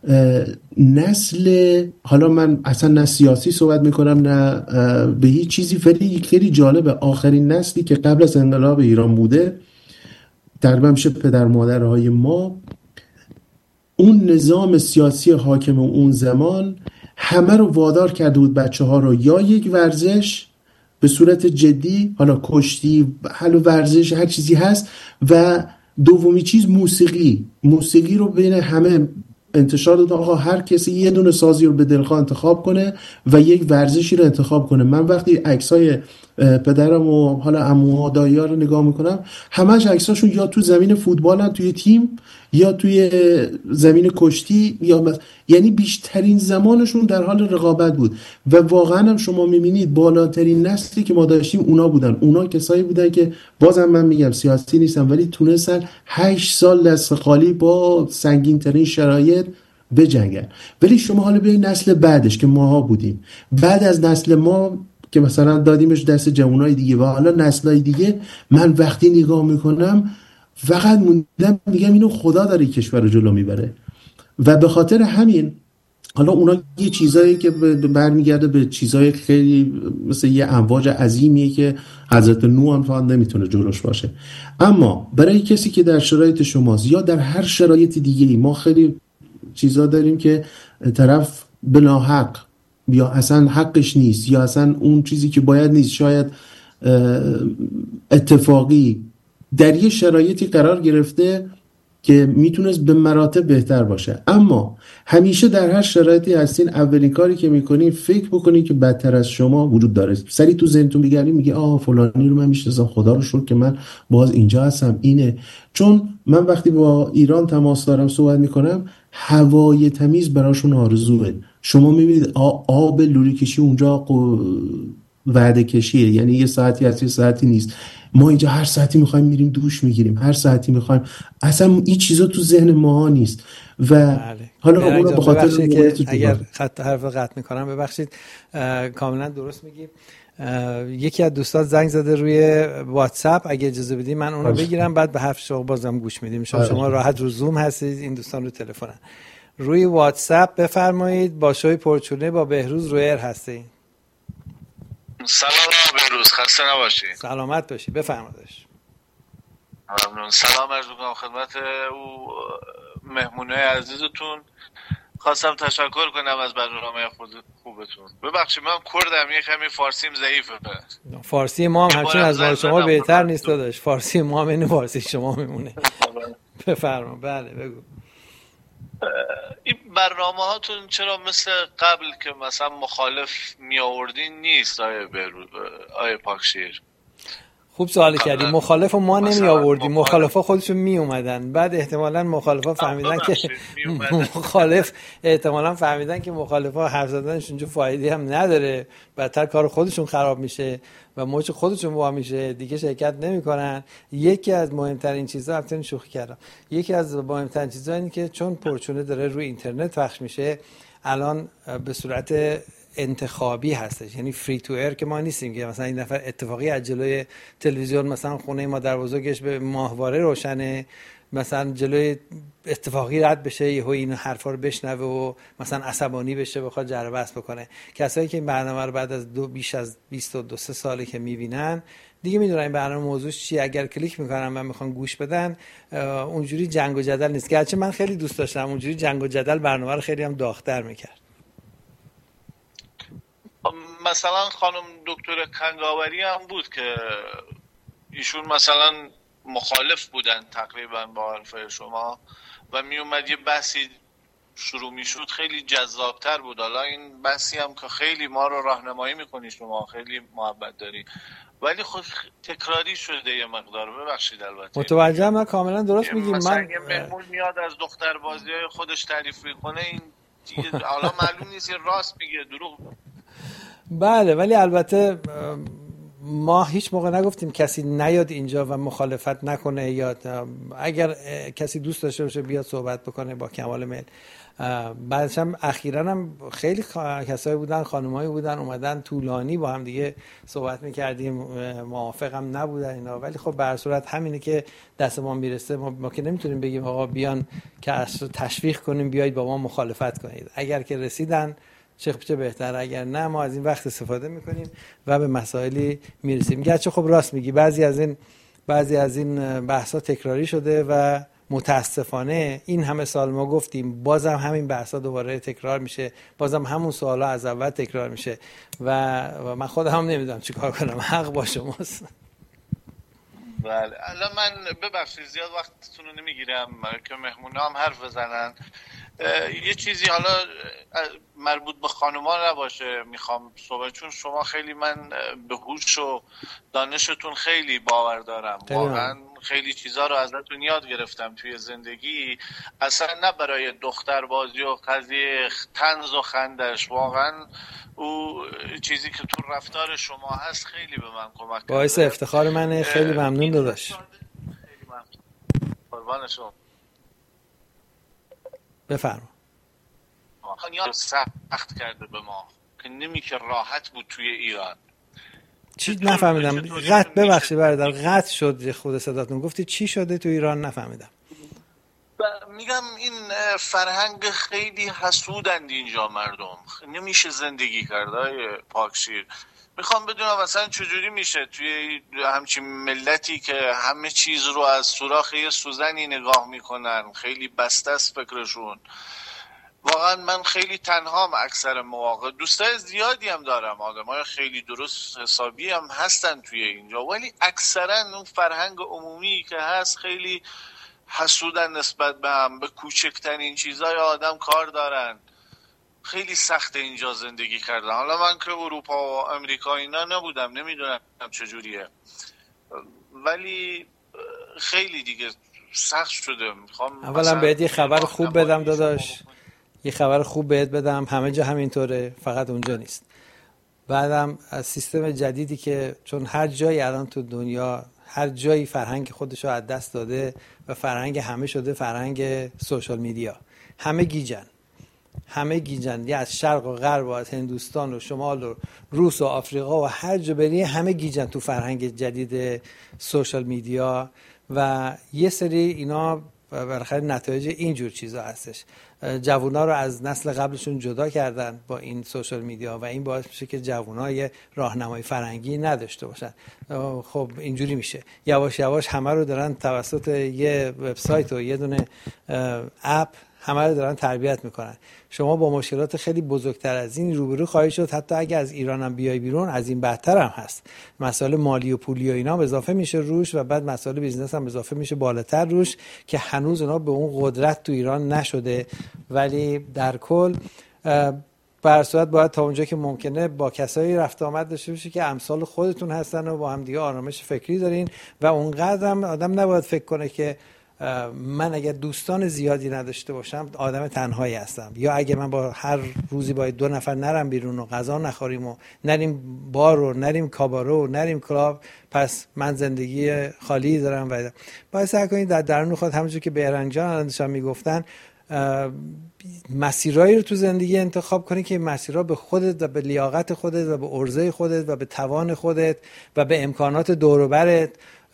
Speaker 4: نسل، حالا من اصلا نه سیاسی صحبت میکنم نه به هیچ چیزی، ولی خیلی جالبه. آخرین نسلی که قبل از انقلاب ایران بوده، تقریبا میشه پدر مادرهای ما، اون نظام سیاسی حاکم اون زمان همه رو وادار کرده بود بچه ها رو یا یک ورزش به صورت جدی، حالا کشتی، حالا ورزش، هر چیزی هست، و دومی چیز موسیقی رو بین همه انتشار داد. آقا هر کسی یه دونه سازی رو به دلخواه انتخاب کنه و یک ورزشی رو انتخاب کنه. من وقتی عکسای پدرم و حالا عموها دایی‌ها رو نگاه میکنم، همش عکساشون یا تو زمین فوتبالن توی تیم، یا توی زمین کشتی، یعنی بیشترین زمانشون در حال رقابت بود. و واقعا هم شما میبینید بالاترین نسلی که ما داشتیم اونا بودن. اونا کسایی بودن که بازم من میگم سیاسی نیستم، ولی تونستن 8 سال دست خالی با سنگین ترین شرایط بجنگن. ولی شما حالا بیاین نسل بعدش که ماها بودیم، بعد از نسل ما که مثلا دادیمش دست جوانای دیگه و حالا نسلای دیگه، من وقتی نگاه میکنم فقط موندم میگم اینو خدا داره کشور رو جلو میبره. و به خاطر همین حالا اونا یه چیزایی که برمیگرده به چیزای خیلی مثل یه امواج عظیمیه که حضرت نوح هم فقط نمیتونه جلوش باشه. اما برای کسی که در شرایط شماست یا در هر شرایط دیگه‌ای، ما خیلی چیزا داریم که طرف بلاحق یا اصلا حقش نیست یا اصلا اون چیزی که باید نیست، شاید اتفاقی در یه شرایطی قرار گرفته که میتونست به مراتب بهتر باشه. اما همیشه در هر شرایطی هستین، اولین کاری که میکنین فکر بکنین که بدتر از شما وجود داره. سری تو ذهنتون میگردین میگه فلانی رو من میشناسم، خدا رو شکر که من باز اینجا هستم. اینه چون من وقتی با ایران تماس دارم صحبت میکنم، هوای تمیز براشون آرزوه. شما میبینید آب لوله کشی اونجا وعده کشیه، یعنی یه ساعتی هست یه ساعتی نیست. ما اینجا هر ساعتی میخوایم میریم دوش میگیریم، هر ساعتی میخوایم، اصلا این چیزا تو ذهن ما نیست. و حالا اون به خاطر
Speaker 2: که اگر حرف قطع میکنم ببخشید، کاملا درست میگی. یکی از دوستان زنگ زده روی واتساپ، اگه اجازه بدی من اونو بگیرم بعد به حرف شما بازم گوش میدیم. شما راحت رو زوم هستید، این دوستان رو تلفنن. روی واتساپ بفرمایید. با شوی پرچونه با بهروز رویر هستید.
Speaker 5: سلام بهروز، خسته نباشی.
Speaker 2: سلامت باشی، بفرمایید.
Speaker 5: ممنون. سلام عرض می‌کنم خدمت او مهمونه عزیزتون. خواستم تشکر کنم از برنامه خوبتون. ببخشید من کردم، یه کمی فارسیم ضعیفه.
Speaker 2: فارسی ما هم همچنین از ما شما بهتر نیست داداش. فارسی ما هم این فارسی شما میمونه. بفرما. بله بگو.
Speaker 5: این برنامه هاتون چرا مثل قبل که مثلا مخالف می آوردین نیست آیه پاکشیر؟
Speaker 2: خوب سوال کردی. مخالف ما نمی آوردیم، مخالفا خودشون می اومدن. بعد احتمالاً مخالفا فهمیدن که فهمیدن که مخالفا حرف زدنش اونجا فایده هم نداره، بدتر کار خودشون خراب میشه و موج خودشون وا میشه، دیگه شرکت نمیکنن. یکی از مهمترین چیزا، البته شوخی کردم، یکی از مهمترین چیزا اینه که چون پرچونه داره روی اینترنت پخش میشه، الان به صورت انتخابی هستش، یعنی فری تو ایر که ما نیستیم که مثلا این نفر اتفاقی از جلوی تلویزیون، مثلا خونه ما در بزرگش به ماهواره روشنه، مثلا جلوی اتفاقی رد بشه، یهو این حرفا رو بشنوه و مثلا عصبانی بشه بخواد جر و بحث بکنه. کسایی که این برنامه رو بعد از بیش از 22 ساله که میبینن دیگه میدونن این برنامه موضوعش چیه. اگر کلیک میکنن و میخوان گوش بدن، اونجوری جنگ و جدل نیست. گرچه من خیلی دوست داشتم اونجوری جنگ و جدل برنامه رو خیلی هم داغ‌تر میکرد.
Speaker 5: مثلا خانم دکتر کنگاوری هم بود که ایشون مثلا مخالف بودن تقریبا با حرفای شما و می اومد یه بحثی شروع میشد، خیلی جذابتر بود. حالا این بحثی هم که خیلی ما رو راهنمایی میکنی شما، خیلی محبت داری، ولی خود تکراری شده یه مقدار. ببخشید البته
Speaker 2: متوجهم، من کاملا درست میگی.
Speaker 5: من یه مهمون میاد از دختر بازی‌های خودش تعریف میکنه، این حالا معلوم نیست راست میگه دروغ.
Speaker 2: بله، ولی البته ما هیچ موقع نگفتیم کسی نیاد اینجا و مخالفت نکنه، یا اگر کسی دوست داشته باشه بیاد صحبت بکنه با کمال میل. بعدش هم اخیراً هم خیلی کسایی بودن، خانمایی بودن اومدن طولانی با هم دیگه صحبت میکردیم، موافقم نبودن اینا، ولی خب به هر صورت همینه که دست ما میرسه. ما که نمیتونیم بگیم آقا بیان که تشویق کنیم بیایید با ما مخالفت کنید. اگر که رسیدن چه بهتر، اگر نه ما از این وقت استفاده میکنیم و به مسائلی میرسیم. گرچه خب راست میگی بعضی از این بحثا تکراری شده و متاسفانه این همه سال ما گفتیم، بازم همین بحثا دوباره تکرار میشه، بازم همون سوالا از اول تکرار میشه و من خودم هم نمیدونم چیکار کنم. حق با شماست.
Speaker 5: بله، الان من ببخشید زیاد وقتتون رو نمیگیرم که مهمونا هم حرف بزنن. یه چیزی حالا مربوط به خانوما نباشه میخوام صحبت، چون شما خیلی، من به هوش و دانشتون خیلی باور دارم، واقعا خیلی چیزا رو ازتون یاد گرفتم توی زندگی، اصلا نه برای دختر بازی و قضیه طنز و خندش، واقعا او چیزی که تو رفتار شما هست خیلی به من کمک کرده.
Speaker 2: باعث افتخار منه، خیلی ممنون داداش.
Speaker 5: خیلی ممنون. قربان شما.
Speaker 2: بفرما.
Speaker 5: خانیار سخت کرده به ما که نمیشه راحت بود توی ایران.
Speaker 2: چی نفهمیدم؟ ببخشید برادر، قطع شد خود صداتون. گفتی چی شده تو ایران؟ نفهمیدم.
Speaker 5: میگم این فرهنگ خیلی حسودند اینجا مردم، نمیشه زندگی کرد. پاکشیر میخوام بدونم مثلا چجوری میشه توی همچین ملتی که همه چیز رو از سوراخ یه سوزنی نگاه میکنن، خیلی بسته است فکرشون. واقعا من خیلی تنهام اکثر مواقع، دوستای زیادی هم دارم، آدمای خیلی درست حسابی هم هستن توی اینجا، ولی اکثرا اون فرهنگ عمومی که هست خیلی حسودن نسبت به هم، به کوچکترین چیزای آدم کار دارن. خیلی سخت اینجا زندگی کردن. حالا من که اروپا و امریکا اینا نبودم، نمیدونم چجوریه، ولی خیلی دیگه سخت شده. میخوام
Speaker 2: اولا بهت یه خبر خوب بدم داداش، یه خبر خوب بهت بدم، همه جا همینطوره، فقط اونجا نیست. بعدم از سیستم جدیدی که چون هر جایی الان تو دنیا، هر جایی فرهنگ خودشو از دست داده و فرهنگ همه شده فرهنگ سوشال میدیا. همه گیجن، یه از شرق و غرب و از هندوستان و شمال و روس و آفریقا و هر جا بری همه گیجن تو فرهنگ جدید سوشال میدیا و یه سری اینا بالاخره نتایج اینجور چیزا هستش. جوونا رو از نسل قبلشون جدا کردن با این سوشال میدیا و این باعث میشه که جوونا یه راهنمای فرهنگی نداشته باشن. خب اینجوری میشه یواش یواش همه رو دارن توسط یه وبسایت و یه دونه اپ همه رو دارن تربیت میکنن. شما با مشکلات خیلی بزرگتر از این روبرو خواهید شد. حتی اگه از ایران هم بیای بیرون از این بدتر هم هست. مسائل مالی و پولی و اینا اضافه میشه روش و بعد مسائل بیزنس هم اضافه میشه بالاتر روش که هنوز اونا به اون قدرت تو ایران نشده. ولی در کل به هر صورت باید تا اونجا که ممکنه با کسایی رفت آمد داشته باشی که امثال خودتون هستن و با هم دیگه آرامش فکری دارین و اونقدر هم آدم نباید فکر کنه که من اگر دوستان زیادی نداشته باشم آدم تنهایی هستم، یا اگه من با هر روزی باید 2 نفر نرم بیرون و غذا نخوریم و نریم بار و نریم کابارو و نریم کلاب پس من زندگی خالی دارم. و باید سعی کنید در درون خود همونجور که بهرنگ جان داشتن میگفتن مسیرایی رو تو زندگی انتخاب کنی که مسیرها به خودت و به لیاقت خودت و به عرضه خودت و به توان خودت و به امکانات دور و برت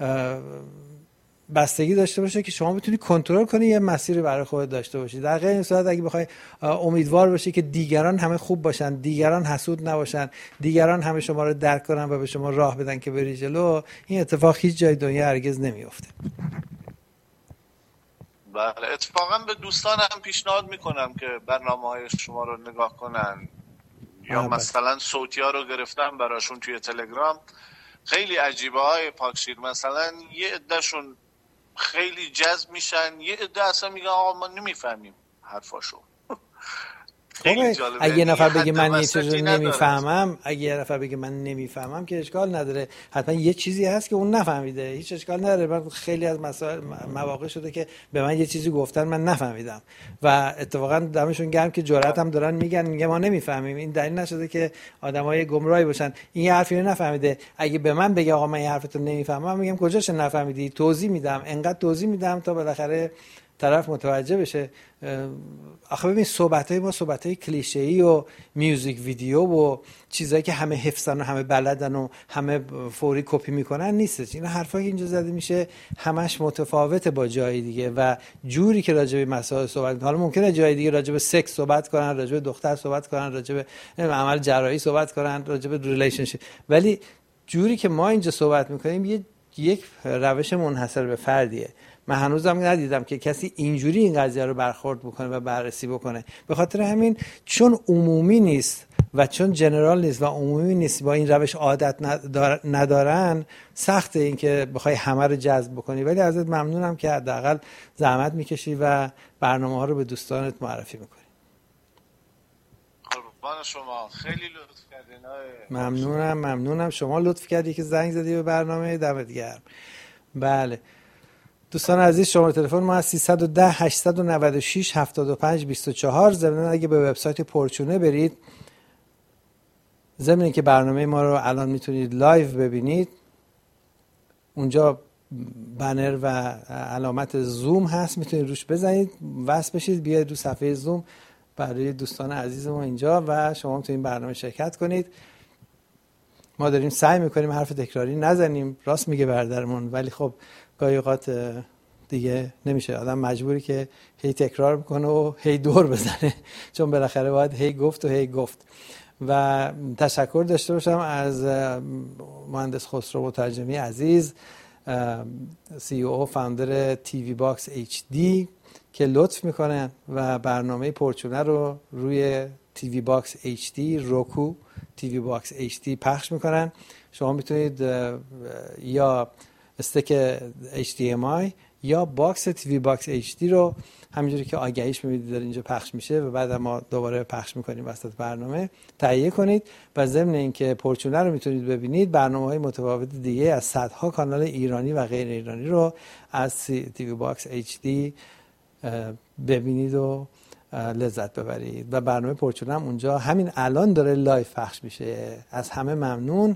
Speaker 2: بستگی داشته باشه که شما بتونی کنترل کنی یه مسیری برای خودت داشته باشی. در غیر این صورت اگه بخوای امیدوار باشی که دیگران همه خوب باشن، دیگران حسود نباشن، دیگران همه شما رو درک کنن و به شما راه بدن که بری جلو، این اتفاق هیچ جای دنیا هرگز نمیفته.
Speaker 5: بله، اتفاقا به دوستانم پیشنهاد میکنم که برنامه‌های شما رو نگاه کنن، یا مثلا صوتی ها رو گرفتم براشون توی تلگرام، خیلی عجیبه های پاکشیر. مثلا یه عدهشون خیلی جذب میشن، یه عده اصلا میگن آقا ما نمیفهمیم حرفاشو.
Speaker 2: اگه یه نفر بگه من یه چیزی نمیفهمم، اگه یه نفر بگه من نمیفهمم که اشکال نداره، حتما یه چیزی هست که اون نفهمیده، هیچ اشکال نداره. من خیلی از مسائل مواقع شده که به من یه چیزی گفتن من نفهمیدم و اتفاقا دمشون گرم که جرأت هم دارن میگن ما نمیفهمیم. این دلیل نشده که آدمای گمراهی باشن. این یه حرفی رو نفهمیده، اگه به من بگه آقا من این حرفتو نمیفهمم، میگم کجاش نفهمیدی؟ توضیح میدم، انقدر توضیح میدم تا بالاخره طرف متوجه بشه. آخه ببین صحبت‌های ما صحبت‌های کلیشه‌ای و میوزیک ویدیو و چیزایی که همه حفظن و همه بلدن و همه فوری کپی میکنن نیست. این حرفایی که اینجا زده میشه همش متفاوته با جای دیگه و جوری که راجع به مسائل صحبت می‌کنن. حالا ممکنه جای دیگه راجع به سکس صحبت کنن، راجع به دختر صحبت کنن، راجع به عمل جراحی صحبت کنن، راجع به ریلیشنشیپ، ولی جوری که ما اینجا صحبت می‌کنیم یک روش منحصر به فردیه. من هنوزم ندیدم که کسی اینجوری این قضیه رو برخورد بکنه و بررسی بکنه. به خاطر همین چون عمومی نیست و چون جنرال نیست و عمومی نیست، با این روش عادت ندارن، سخته این که بخوای همه رو جذب بکنی. ولی ازت ممنونم که حداقل زحمت میکشی و برنامه ها رو به دوستانت معرفی میکنی.
Speaker 5: قربان شما، خیلی لطف کردین.
Speaker 2: ممنونم. شما لطف کردی که زنگ زدی به برنامه. دمت گرم. بله دوستان عزیز، شماره تلفن ما از 310 896 75 24. ضمن اگه به وبسایت پورچونه برید، ضمن که برنامه ما رو الان میتونید لایو ببینید، اونجا بنر و علامت زوم هست، میتونید روش بزنید، وصل بشید، بیاید رو صفحه زوم برای دوستان عزیز ما اینجا و شما میتونید این برنامه شرکت کنید. ما داریم سعی میکنیم حرف تکراری نزنیم، راست میگه برادرمون، ولی خب گاهی اوقات دیگه نمیشه، آدم مجبوری که هی تکرار بکنه و هی دور بزنه، چون بالاخره باید هی گفت. و تشکر داشته باشم از مهندس خسرو مترجمی عزیز، CEO فاوندر تیوی باکس HD که لطف میکنن و برنامه پورچونه رو روی تیوی باکس HD، روکو تیوی باکس HD پخش میکنن. شما میتونید یا استک HDMI یا باکس تیوی باکس HD رو همینجوری که آگهیش میبینید داره اینجا پخش میشه و بعد ما دوباره پخش میکنیم وسط برنامه، تهیه کنید و ضمن اینکه پورچونه رو میتونید ببینید، برنامه‌های متفاوت دیگه از صدها کانال ایرانی و غیر ایرانی رو از تیوی باکس HD ببینید و لذت ببرید. و برنامه پورچونه هم اونجا همین الان داره لایو پخش میشه. از همه ممنون.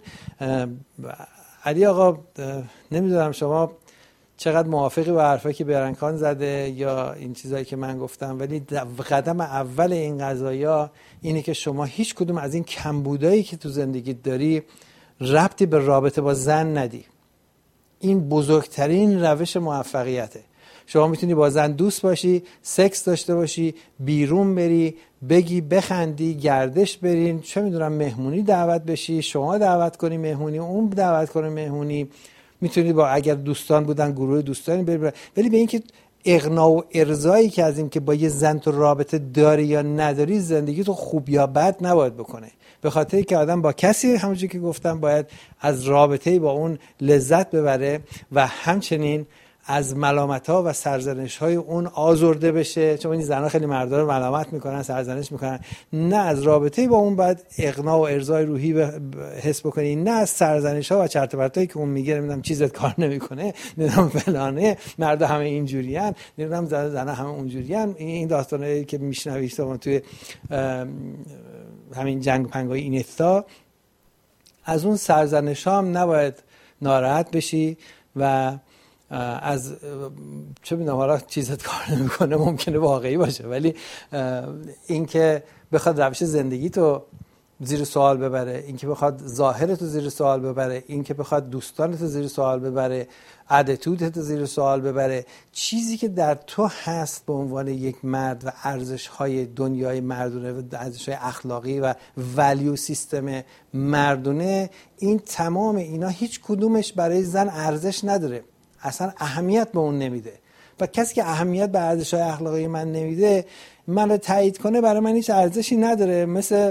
Speaker 2: علی آقا، نمیدونم شما چقدر موافقی با حرفایی که برنکان زده یا این چیزایی که من گفتم، ولی قدم اول این قضایا اینه که شما هیچ کدوم از این کمبودایی که تو زندگیت داری ربطی به رابطه با زن ندی. این بزرگترین روش موفقیته. شما میتونی با زن دوست باشی، سکس داشته باشی، بیرون بری، بگی بخندی، گردش برین، چه میدونم مهمونی دعوت بشی، شما دعوت کنی مهمونی، اون دعوت کنه مهمونی، میتونید با اگر دوستان بودن گروه دوستانی بری. ولی به اینکه اغنا و ارضایی که از این که با یه زن تو رابطه داری یا نداری زندگی تو خوب یا بد نباید بکنه. به خاطر که آدم با کسی همونجوری که گفتم باید از رابطه با اون لذت ببره و همچنین از ملامت‌ها و سرزنش‌های اون آزرده بشه، چون این زن‌ها خیلی مردا رو ملامت میکنن، سرزنش میکنن. نه از رابطه با اون باید اغنا و ارضای روحی حس بکنی، نه از سرزنش‌ها و چرت و پرتایی که اون میگه، نمیدونم چیزت کار نمیکنه، نمیدونم فلانه، مردا همه اینجوریان، نمیدونم زنا همه اونجوریان. این داستانایی که میشنوی شما توی همین جنگ پنگای اینستا، از اون سرزنش‌ها هم نباید ناراحت بشی و از چه میدونم حالا چیزت کار نمیکنه، ممکنه واقعی باشه، ولی اینکه بخواد روش زندگی تو زیر سوال ببره، اینکه بخواد ظاهرت رو زیر سوال ببره، اینکه بخواد دوستانت رو زیر سوال ببره، اتیتودت رو زیر سوال ببره، چیزی که در تو هست به عنوان یک مرد و ارزش‌های دنیای مردونه و ارزش‌های اخلاقی و ولیو سیستم مردونه، این تمام اینا هیچ کدومش برای زن ارزش نداره، اصلا اهمیت به اون نمیده. و کسی که اهمیت به ارزش‌های اخلاقی من نمیده، من رو تایید کنه برای من هیچ ارزشی نداره. مثل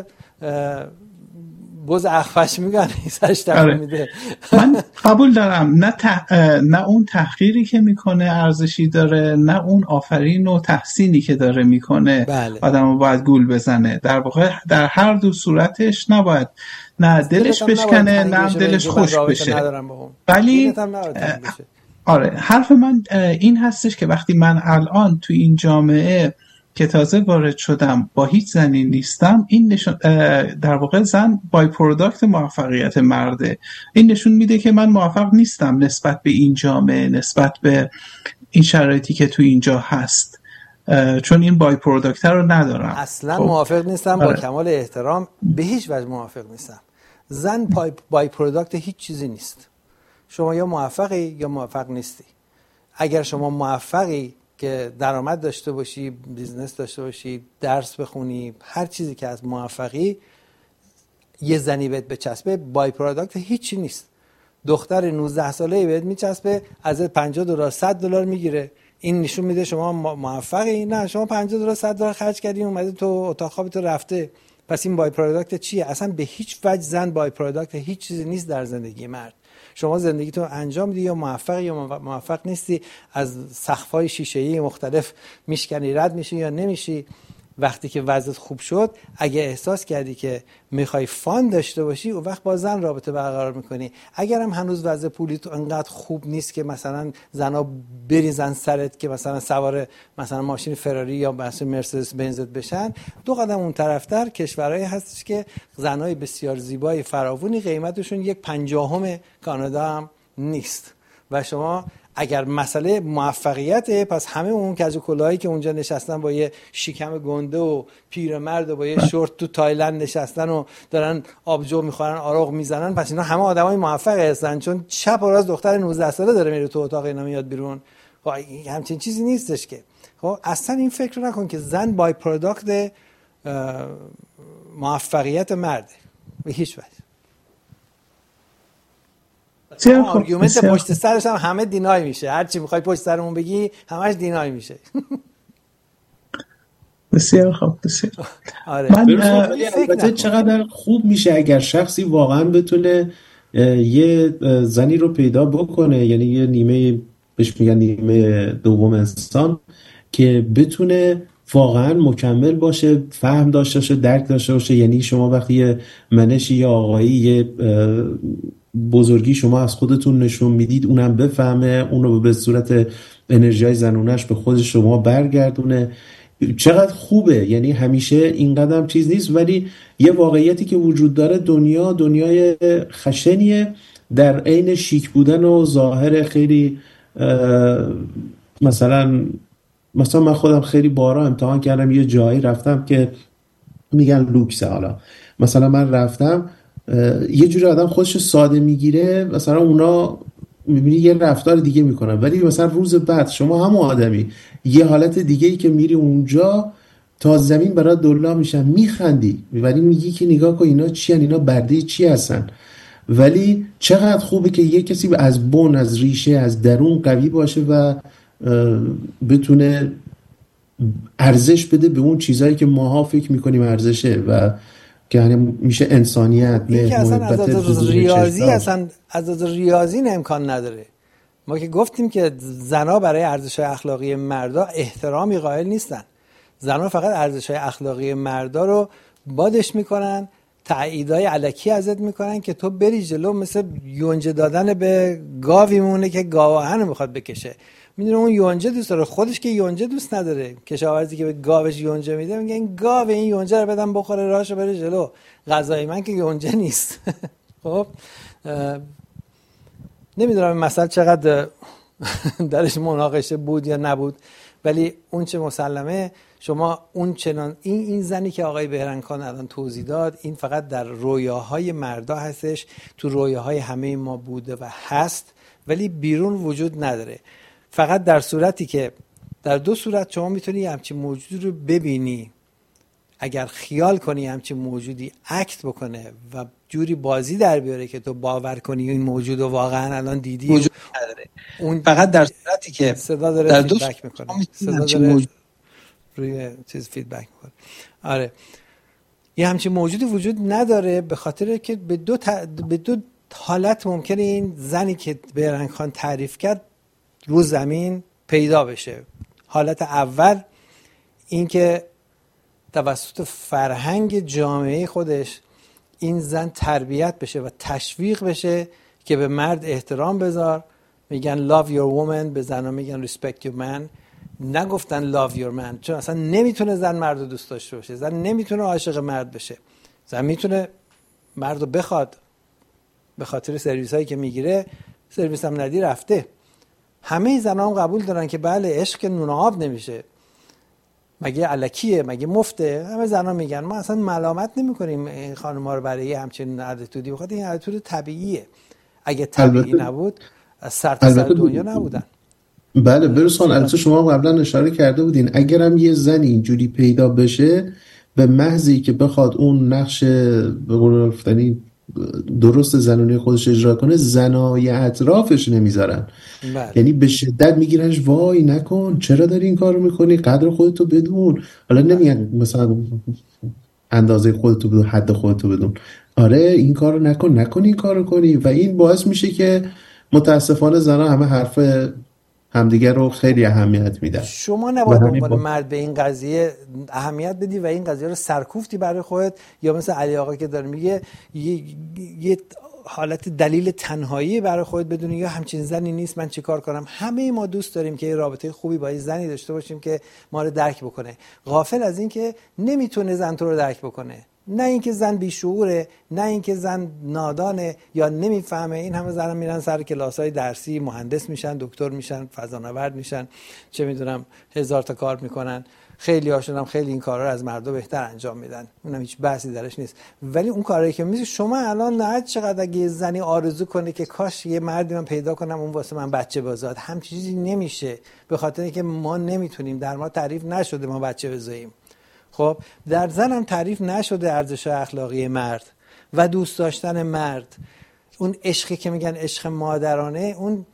Speaker 2: بز اخفش میگن سرش تکون میده.
Speaker 3: من قبول دارم نه اون تحقیری که میکنه ارزشی داره، نه اون آفرین و تحسینی که داره میکنه.
Speaker 2: بله.
Speaker 3: آدمو باید گول بزنه. در واقع در هر دو صورتش نباید نه دلش بشکنه نه دلش خوش بشه. ولی آره، حرف من این هستش که وقتی من الان تو این جامعه که تازه وارد شدم با هیچ زنی نیستم، این نشون در واقع زن بای پروداکت موفقیت مرده. این نشون میده که من موفق نیستم نسبت به این جامعه، نسبت به این شرایطی که تو اینجا هست، چون این بای پروداکت رو ندارم.
Speaker 2: اصلا موافق نیستم. با کمال احترام به هیچ وجه موافق نیستم. زن بای پروداکت هیچ چیزی نیست. شما یا موفقی یا موفق نیستی. اگر شما موفقی که درآمد داشته باشی، بیزنس داشته باشی، درس بخونی، هر چیزی که از موفقی یه زنی بهت بچسبه، بای پروداکت هیچی نیست. دختر 19 ساله‌ای بهت میچسبه، ازت $50 $100 میگیره، این نشون میده شما موفقی؟ نه، شما $50 $100 خرج کردی اومده تو اتاق خوابت رفته، پس این بای پروداکت چیه؟ اصلا به هیچ وجه زن بای پروداکت هیچ چیزی نیست در زندگی مرد. شما زندگیتو انجام میدی یا موفقی یا موفق نیستی، از سقف‌های شیشه‌ای مختلف میشکنی، رد میشی یا نمیشی. وقتی که وضعیت خوب شد، اگه احساس کردی که میخوای فان داشته باشی، اون وقت با زن رابطه برقرار میکنی. اگر هم هنوز وضع پولی تو انقدر خوب نیست که مثلا زنا بریزن سرت که مثلا سوار مثلا ماشین فراری یا مثلا مرسدس بنزت بشن، 2 قدم اون طرفتر کشورهایی هستش که زنای بسیار زیبای فراوونی قیمتشون 1/50 کانادا هم نیست. و شما اگر مسئله موفقیته، پس همه اون کج و کلاهایی که اونجا نشستن با یه شکم گنده و پیرمرد و با یه شورت تو تایلند نشستن و دارن آبجو میخورن، آروغ میزنن، پس اینا همه آدمای موفقی هستن، چون چپ و راست دختر 19 ساله داره میره تو اتاق اینا میاد بیرون. خب همچین چیزی نیستش که. خب اصلا این فکر رو نکن که زن بای پروداکت موفقیت مرده، به هیچ وجه. آرگومنت پشت سرش هم همه دینای میشه، هر چی میخوای پشت سرمون بگی همش دینای میشه.
Speaker 3: بسیار خوب، بسیار.
Speaker 2: آره.
Speaker 4: البته چقدر خوب میشه اگر شخصی واقعا بتونه یه زنی رو پیدا بکنه، یعنی یه نیمه، بهش میگن نیمه دوم انسان، که بتونه واقعا مکمل باشه، فهم داشته باشه، درک داشته باشه. یعنی شما وقتی یه منشی یا آقایی یه بزرگی شما از خودتون نشون میدید، اونم بفهمه، اونو به صورت انرژیای زنونش به خود شما برگردونه. چقدر خوبه. یعنی همیشه این قدم چیز نیست، ولی یه واقعیتی که وجود داره، دنیای خشنیه در عین شیک بودن و ظاهر خیلی مثلا من خودم خیلی بارا امتحان کردم، یه جایی رفتم که میگن لوکسه. حالا مثلا من رفتم، یه جوری آدم خودش ساده میگیره، مثلا اونا میبینی یه رفتار دیگه میکنن، ولی مثلا روز بعد شما هم آدمی یه حالت دیگه ای که میری اونجا، تا زمین برات دلا میشن، میخندی، ولی میگی که نگاه کن اینا چی هن؟ اینا برده چی هستن؟ ولی چقدر خوبه که یه کسی از بن، از ریشه، از درون قوی باشه و بتونه ارزش بده به اون چیزایی که ماها فکر میکنیم ارزشه و که میشه انسانیت.
Speaker 2: این که اصلا از ریاضی امکان نداره. ما که گفتیم که زنا برای ارزش‌های اخلاقی مردا احترامی قائل نیستن. زنا فقط ارزش‌های اخلاقی مردا رو بادش میکنن، تاییدای الکی ازت میکنن که تو بری جلو، مثل یونجه دادن به گاوی مونه که گاواهن میخواد بکشه. میدونه اون یونجه دوست داره، خودش که یونجه دوست نداره. کشاورزی که به گاوش یونجه میده میگه این گاو این یونجه رو بدم بخوره راهشو بره جلو، غذای من که یونجه نیست. خب نمیدونم مثلا چقدر درش مناقشه بود یا نبود، ولی اون چه مسلمه، شما اون چنان این زنی که آقای بهرنگخان الان توضیح داد، این فقط در رویاهای مردا هستش، تو رویاهای همه ما بوده و هست، ولی بیرون وجود نداره. فقط در صورتی که در 2 صورت شما میتونی همچین موجودی رو ببینی. اگر خیال کنی همچین موجودی اکت بکنه و جوری بازی در بیاره که تو باور کنی این موجود رو واقعا الان دیدی،
Speaker 3: وجود نداره.
Speaker 2: اون
Speaker 3: فقط در صورتی که
Speaker 2: صدا داره
Speaker 3: در
Speaker 2: فیدبک میکنه، صدا داره روی چیز فیدبک میکنه. آره، یه همچین موجودی وجود نداره، به خاطر که به دو حالت ممکنه این زنی که بهرنگخان تعریف کرد رو زمین پیدا بشه. حالت اول این که توسط فرهنگ جامعه خودش این زن تربیت بشه و تشویق بشه که به مرد احترام بذار. میگن love your woman، به زنها میگن respect your man، نگفتن love your man، چون اصلا نمیتونه زن مرد رو دوست داشته باشه، زن نمیتونه عاشق مرد بشه. زن میتونه مرد رو بخواد، به خاطر سرویس هایی که میگیره، سرویس هم ندی رفته. همه زنها هم قبول دارن که بله عشق که نون آب نمیشه، مگه الکیه، مگه مفته. همه زنها میگن ما اصلا ملامت نمیکنیم این خانم‌ها رو برای همچین اتیتودی، بخاطر این اتیتود طبیعیه. اگه طبیعی نبود از سر تا سر دنیا نبودن.
Speaker 4: بله برسان، البته شما قبلا اشاره کرده بودین اگرم یه زنی اینجوری پیدا بشه، به محضی که بخواد اون نقش به قول گفتنی درست زنونی خودش اجرا کنه، زنای اطرافش نمیذارن. یعنی به شدت میگیرنش، وای نکن، چرا داری این کارو میکنی، قدر خودتو بدون. حالا نمیگن مثلا اندازه خودتو بدون، حد خودتو بدون. آره این کارو نکن این کارو کنی، و این باعث میشه که متاسفانه زنها همه حرف همدیگه رو خیلی اهمیت میدن.
Speaker 2: شما نباید به عنوان مرد به این قضیه اهمیت بدی و این قضیه رو سرکوفتی برای خودت، یا مثل علی آقا که داره میگه یه حالت دلیل تنهایی برای خودت بدونی یا همچین زنی نیست من چیکار کنم. همه ما دوست داریم که یه رابطه خوبی با یه زنی داشته باشیم که ما رو درک بکنه، غافل از این که نمیتونه زن تو رو درک بکنه. نه اینکه زن بیشعوره، نه اینکه زن نادانه یا نمیفهمه. این همه زن میرن سر کلاسای درسی، مهندس میشن، دکتر میشن، فضانورد میشن، چه میدونم 1000 تا کار میکنن. خیلی هاشون هم خیلی این کارا رو از مردا بهتر انجام میدن، اونم هیچ بحثی درش نیست. ولی اون کاری که میشه شما الان نه چقدر اگه یه زنی آرزو کنه که کاش یه مردی من پیدا کنم اون واسه من بچه بزاد، هم چیزی نمیشه، به خاطر اینکه ما نمیتونیم، در ما تعریف نشده ما بچه بزاییم. خب در زن هم تعریف نشده ارزش اخلاقی مرد و دوست داشتن مرد. اون عشقی که میگن عشق مادرانه، اون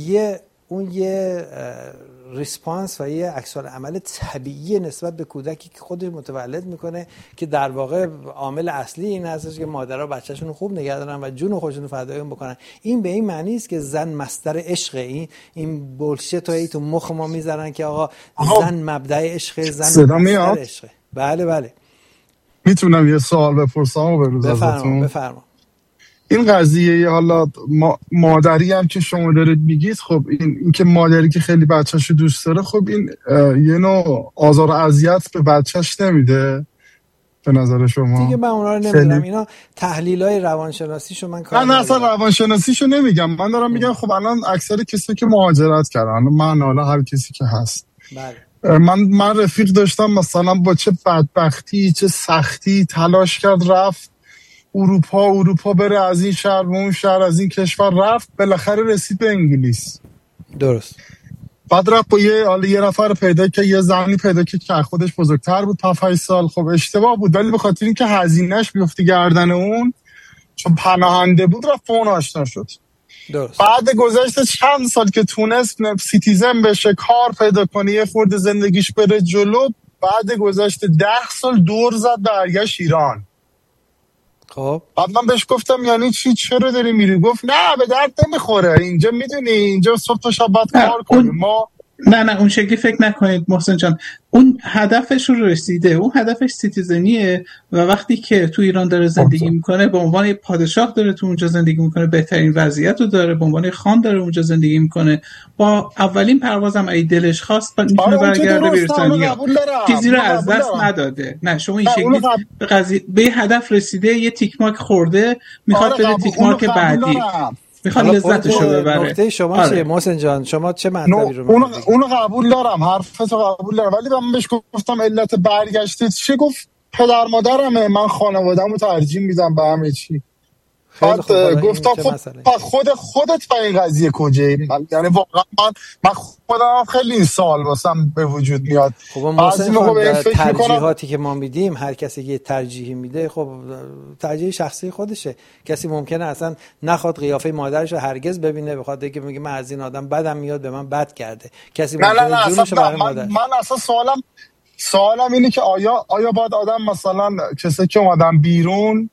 Speaker 2: یه ریسپانس و یه عکس العمل طبیعی نسبت به کودکی که خودش متولد میکنه که در واقع عامل اصلی این هستش که مادرها بچه‌شون خوب نگه دارن و جون خودشون فدای اون بکنن. این به این معنی است که زن مصدر عشقه. این بولشیت رو تو مخ ما میذارن که آقا زن مبدأ عشق، زن مصدر عشقه. بله
Speaker 6: میتونم یه سوال بپرسم و بروز ازتون؟
Speaker 2: بفرما.
Speaker 6: این قضیه حالا مادری هم که شما دارید میگید، خب این که مادری که خیلی بچه‌شو دوست داره، خب این یه نوع آزار و اذیت به بچه‌ش نمیده به نظر شما؟
Speaker 2: دیگه من اونا رو نمیدونم، اینا تحلیلای روانشناسیشو من کار
Speaker 6: نه اصلا روانشناسیشو نمیگم، من دارم میگم خب الان اکثر کسی که مهاجرت کردن، من حالا هر کسی که هست،
Speaker 2: بله
Speaker 6: من رفیق داشتم مثلا با چه بدبختی چه سختی تلاش کرد رفت اروپا بره، از این شهر به اون شهر، از این کشور رفت، بالاخره رسید به انگلیس.
Speaker 2: درست.
Speaker 6: بعد رفت با یه نفر پیدا که یه زنی پیدا که خودش بزرگتر بود 7 سال. خب اشتباه بود، ولی به خاطر اینکه هزینه‌اش بیفته گردن اون، چون پناهنده بود، رفت با اون آشنا شد.
Speaker 2: درست.
Speaker 6: بعد گذشته چند سال که تونست سیتیزن بشه، کار پیدا کنه، یه خورده زندگیش بره جلو، بعد گذشته 10 سال دور زد برگشت ایران.
Speaker 2: خب
Speaker 6: بعد من بهش گفتم یعنی چی، چرا داری میری؟ گفت نه به درد نمیخوره، اینجا میدونی اینجا صبح تا شب باید کار کنیم ما.
Speaker 3: نه اون شکلی فکر نکنید محسن جان، اون هدفش رو رسیده، اون هدفش سیتیزنیه و وقتی که تو ایران داره زندگی میکنه به عنوان پادشاه داره تو اونجا زندگی میکنه، بهترین وضعیت رو داره، به عنوان خان داره اونجا زندگی میکنه، با اولین پروازم ای دلش خواست میتونه برگرده بریتانیا، چیزی رو از دست نداده. نه شما این شکلی به قضیه به هدف رسیده، یه تیک مارک خورده، میخواد بره تیک مارک بعدی، میخواد لذتشو ببره.
Speaker 2: نکته شما چیه محسن جان؟ شما چه مطلبی رو میگید؟
Speaker 6: اونو قبول دارم، حرفتو قبول دارم، ولی من بهش گفتم علت برگشته چیه؟ گفت پدر مادرمه، من خانواده‌مو ترجیح میدم به همه چی. بعد گفتم خب خودت به این قضیه کجایی؟ یعنی واقعا من خودم خیلی این سوال واسم به وجود میاد.
Speaker 2: خب محسن ترجیحاتی که ما میدیم، هر کسی که ترجیحی میده خب ترجیح شخصی خودشه. کسی ممکنه اصلا نخواد قیافه مادرش رو هرگز ببینه، بخواد که میگه من از این آدم بدم میاد، به من بد کرده. کسی ممکنه جونشو برای مادر.
Speaker 6: من اصلا سوالم اینه که آیا باید آدم مثلا کسی که اومدن بیرون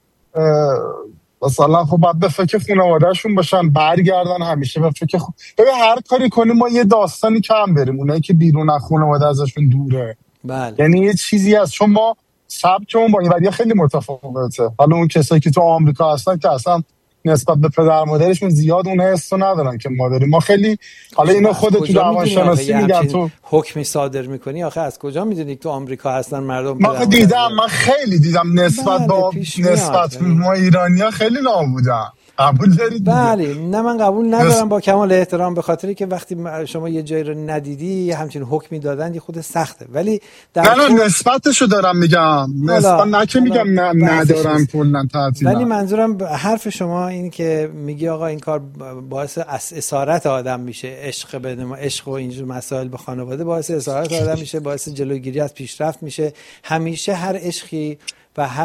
Speaker 6: مثلا خب باید به فکر خانواده‌شون باشن، برگردن همیشه به فکر ببین هر کاری کنیم ما یه داستانی کم بریم، اونایی که بیرون از خانواده ازشون دوره.
Speaker 2: بله.
Speaker 6: یعنی یه چیزی هست، چون ما سبکمون با این خیلی متفاوته. حالا اون کسایی که تو آمریکا هستن که اصلا نسبت به پدر مادرشون زیاد اون حسو ندارن که ما داریم. ما خیلی حالا اینو خودت تو روانشناسی میگن تو
Speaker 2: حکمی صادر میکنی، آخه از کجا میدونی تو آمریکا هستن مردم؟
Speaker 6: من خیلی دیدم نسبت به ما ایرانی‌ها خیلی نابودن. قبول دارید؟
Speaker 2: بله. نه من قبول ندارم با کمال احترام، به خاطری که وقتی شما یه جایی رو ندیدی همچین حکمی دادن یه خود سخته. ولی
Speaker 6: نه نسبتشو دارم میگم، نسبت نه که میگم ندارم کلا تعطیل.
Speaker 2: ولی منظورم حرف شما این که میگی آقا این کار باعث اسارت آدم میشه، عشق و اینجور مسائل به خانواده باعث اسارت آدم میشه، باعث جلوگیری از پیشرفت میشه. همیشه هر عشقی و هر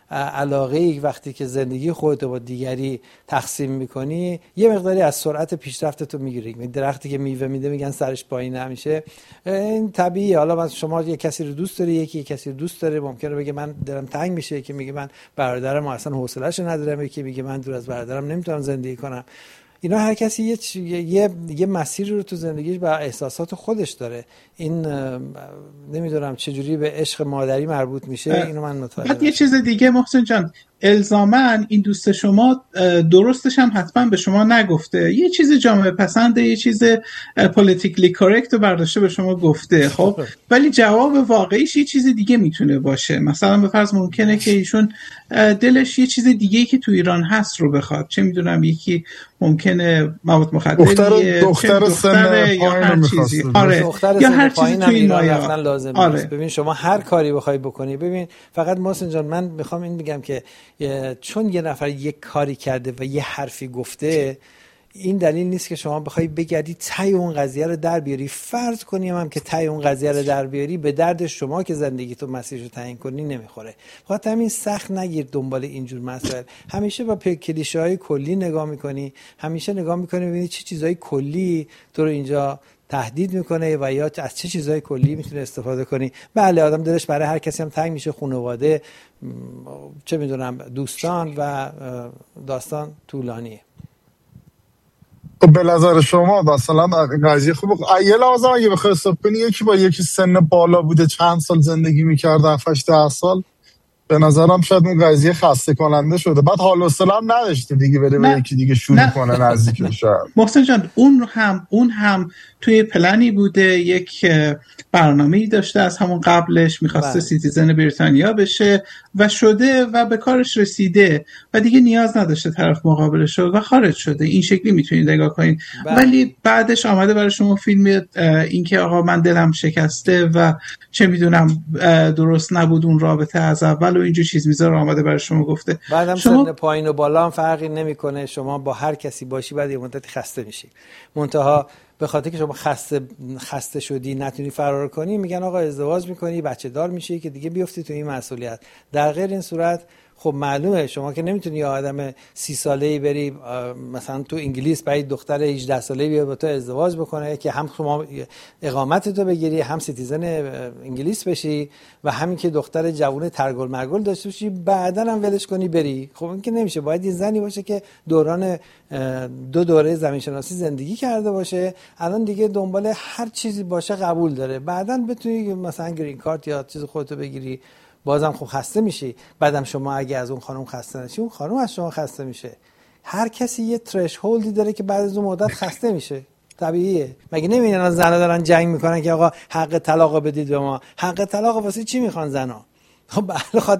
Speaker 2: علاقه وقتی که زندگی خودت با دیگری تقسیم میکنی یه مقداری از سرعت پیشرفتت رو میگیری. درختی که میوه میده میگن سرش پایین همیشه، این طبیعیه. حالا شما یه کسی رو دوست داری، یکی کسی رو دوست داره، ممکنه بگه من دلم تنگ میشه، یکی میگه من برادرم اصلا حوصله‌شو ندارم، یکی میگه من دور از برادرم نمیتونم زندگی کنم. اینا هر کسی یه مسیری رو تو زندگیش و احساسات خودش داره. این نمیدونم چجوری به عشق مادری مربوط میشه، اینو من متوجه
Speaker 3: بعد یه چیز دیگه محسن جان، الزاماً این دوست شما درستش هم حتما به شما نگفته، یه چیز جامعه پسنده، یه چیز پولیتیکلی کورکت رو برداشته به شما گفته، خب ولی جواب واقعیش یه چیز دیگه میتونه باشه. مثلا به فرض ممکنه که ایشون دلش یه چیز دیگه‌ای که تو ایران هست رو بخواد، چه میدونم یکی ممکنه مواد مخدریه،
Speaker 6: دختر سن
Speaker 3: یا هر چیزی،
Speaker 2: یا هر چیزی تو این مایه لازم نیست. ببین شما هر کاری بخوای بکنی، ببین فقط محسن جان من میخوام این بگم که چون یه نفر یک کاری کرده و یه حرفی گفته، این دلیل نیست که شما بخوای بگردی ته اون قضیه رو در بیاری. فرض کنیم هم که ته اون قضیه رو در بیاری، به درد شما که زندگی تو مسیرش رو تعیین کنی نمیخوره. خاطر همین سخت نگیر دنبال اینجور مسائل. همیشه با کلیشه‌های کلی نگاه میکنی، همیشه نگاه میکنی ببینی چه چیزای کلی تو رو اینجا تهدید میکنه و یا از چه چیزای کلی میتونه استفاده کنی. بله آدم دلش برای هر کسی هم تنگ میشه، خانواده، چه میدونم دوستان و داستان طولانیه.
Speaker 6: به نظر شما مثلا قضیه خوب یه لحظه اگه بخوای حساب کنی یکی با یکی سن بالا بوده چند سال زندگی میکرده 7-8 سال، به نظرم شاید اون قضیه خسته کننده شده، بعد حال و حوصله هم نداشته دیگه بره به یکی دیگه شروع کنه نزدیک شه.
Speaker 3: محسن جان اون هم توی پلنی بوده، یک برنامه‌ای داشته از همون قبلش، می‌خواسته سیتیزن بریتانیا بشه و شده و به کارش رسیده و دیگه نیاز نداشته طرف مقابلش رو و خارج شده. این شکلی میتونید نگاه کنید. ولی بعدش آمده برای شما فیلم این که آقا من دلم شکسته و چه میدونم درست نبود اون رابطه از اول و اینجور چیز میذاره، آمده برای شما گفته.
Speaker 2: بعدم سن پایین و بالا هم فرقی نمیکنه، شما با هر کسی باشی بعد یه مدتی خسته میشی. منتها به خاطر که شما خسته شدی نتونی فرار کنی، میگن آقا ازدواج میکنی، بچه دار میشی که دیگه بیفتی تو این مسئولیت. در غیر این صورت خب معلومه شما که نمیتونی یه آدم 30 ساله‌ای بری مثلا تو انگلیس برای دختر 18 ساله‌ای بیاد با تو ازدواج بکنه که هم شما اقامتتو بگیری، هم سیتیزن انگلیس بشی و همین که دختر جوون ترگل مرگل داشته باشی بعداً هم ولش کنی بری. خب این که نمیشه. باید یه زنی باشه که دوران 2 دوره زمین شناسی زندگی کرده باشه، الان دیگه دنبال هر چیزی باشه قبول داره، بعداً بتونی مثلا گرین کارت یا چیز خودتو بگیری. بازم خب خسته میشی. بعدم شما اگه از اون خانم خسته نشی، اون خانم از شما خسته میشه. هر کسی یه ترشهولدی داره که بعد از اون مدت خسته میشه. طبیعیه. مگه نمیبینن زنا دارن جنگ میکنن که آقا حق طلاق بدید به ما؟ حق طلاق واسه چی میخوان زنا؟ خب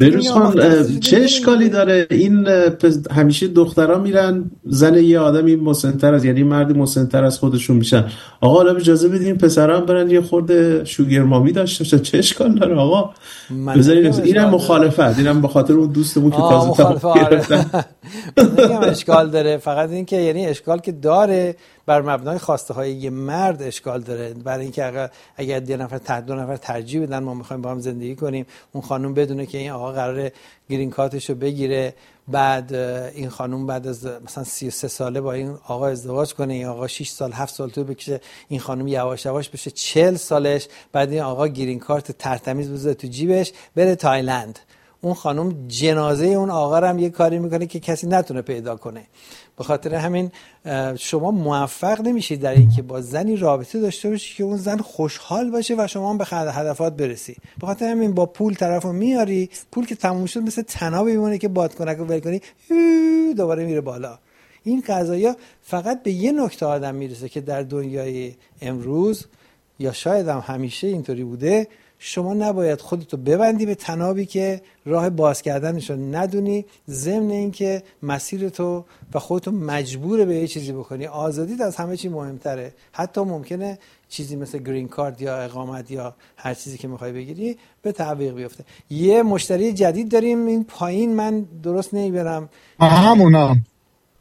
Speaker 4: خاطر چه اشکالی داره؟ این همیشه دخترها میرن زن یه آدمی مسن‌تر از، یعنی مردی مسن‌تر از خودشون میشن. آقا حالا اجازه بدین پسرا هم برن یه خورده شوگر مامی داشته باشن، چه اشکال داره آقا؟ بذارید اینم مخالفت، اینم به خاطر اون دوستمون که تازه گرفتن.
Speaker 2: نمیگم اشکال داره، فقط این که یعنی اشکال که داره بر مبنای خواسته های یه مرد اشکال داره. برای اینکه اگر 2 نفر ترجیح بدن ما میخوایم با هم زندگی کنیم، اون خانم بدونه که این آقا قراره گرین کارتشو بگیره، بعد این خانم بعد از مثلا 33 ساله با این آقا ازدواج کنه، این آقا 6 سال 7 سال تو بکشه، این خانم یواش یواش بشه 40 سالش، بعد این آقا گرین کارت ترتمیز بذاره تو جیبش بره تایلند. اون خانم جنازه اون آقا رو هم یه کاری میکنه که کسی نتونه پیدا کنه. به خاطر همین شما موفق نمیشید در این که با زنی رابطه داشته باشی که اون زن خوشحال باشه و شما هم به هدفات برسی. به خاطر همین با پول طرفو میاری، پول که تموم شد مثل طنابی میمونه که بادکنک رو ول کنی دوباره میره بالا. این قضایا فقط به یه نکته آدم میرسه که در دنیای امروز یا شاید هم همیشه اینطوری بوده، شما نباید خودتو ببندی به طنابی که راه باز کردنشو ندونی، ضمن اینکه مسیرتو و خودتو مجبور به یه چیزی بکنی. آزادیت از همه چی مهمتره. حتی ممکنه چیزی مثل گرین کارت یا اقامت یا هر چیزی که میخوای بگیری به تعویق بیفته. یه مشتری جدید داریم این پایین، من درست نمیبرم.
Speaker 6: همونم.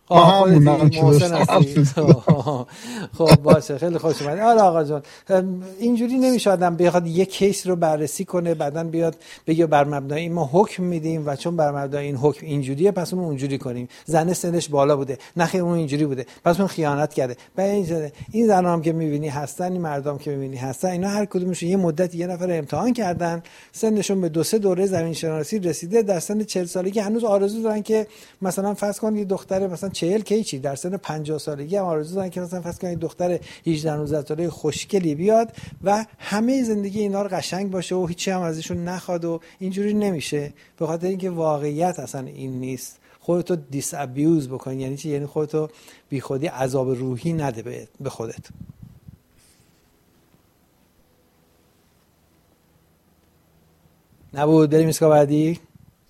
Speaker 2: محسن هستی. خب باشه، خیلی خوش اومدید. آره آقا جان، اینجوری نمیشه آدم بخواد یک کیس رو بررسی کنه بعداً بیاد بگه بر مبنای این ما حکم میدیم و چون بر مبنای این حکم اینجوریه پس اون اونجوری کنیم. زنه سنش بالا بوده، نخیر اون اینجوری بوده پس اون خیانت کرده. این زنا هم که میبینی هستن، این مردم که میبینی هستن، اینا هر کدومشون یه مدت یه نفر امتحان کردن، سنشون به 2-3 دوره زمین شناسی رسیده، در سن 40 سالگی هنوز آرزو دارن که مثلا فرض کن یه دختر مثلا 40 کی در سن 50 سالگی هم آرزو دارن که مثلا فرض کن یه دختر 18-19 ساله خوشگلی بیاد و همه زندگی اینا رو قشنگ باشه و هیچی هم ازشون نخواد و اینجوری نمیشه، به خاطر اینکه واقعیت اصلا این نیست. خودتو دیس ابیوز بکن. یعنی چی؟ یعنی خودتو بی خودی عذاب روحی نده به خودت. نبود بریم اسکا بعدی.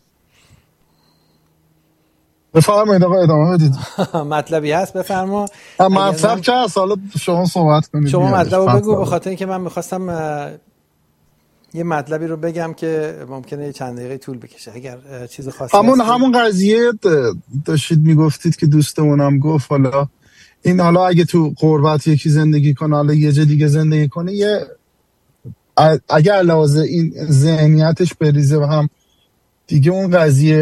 Speaker 6: بفرمایید آقا ادامه بدید.
Speaker 2: مطلبی هست بفرما.
Speaker 6: مطلب چه هست؟ حالا شما صحبت کنید.
Speaker 2: شما مطلب رو بگو، به خاطر اینکه من میخواستم یه مطلبی رو بگم که ممکنه یه چند دقیقه طول بکشه اگر چیز خاصی
Speaker 6: همون قضیه داشتید میگفتید که دوستمونم گفت حالا این حالا اگه تو غربت یکی زندگی کنه حالا یه جا دیگه زندگی کنه، یه اگه علاوه این ذهنیتش بریزه و هم دیگه اون قضیه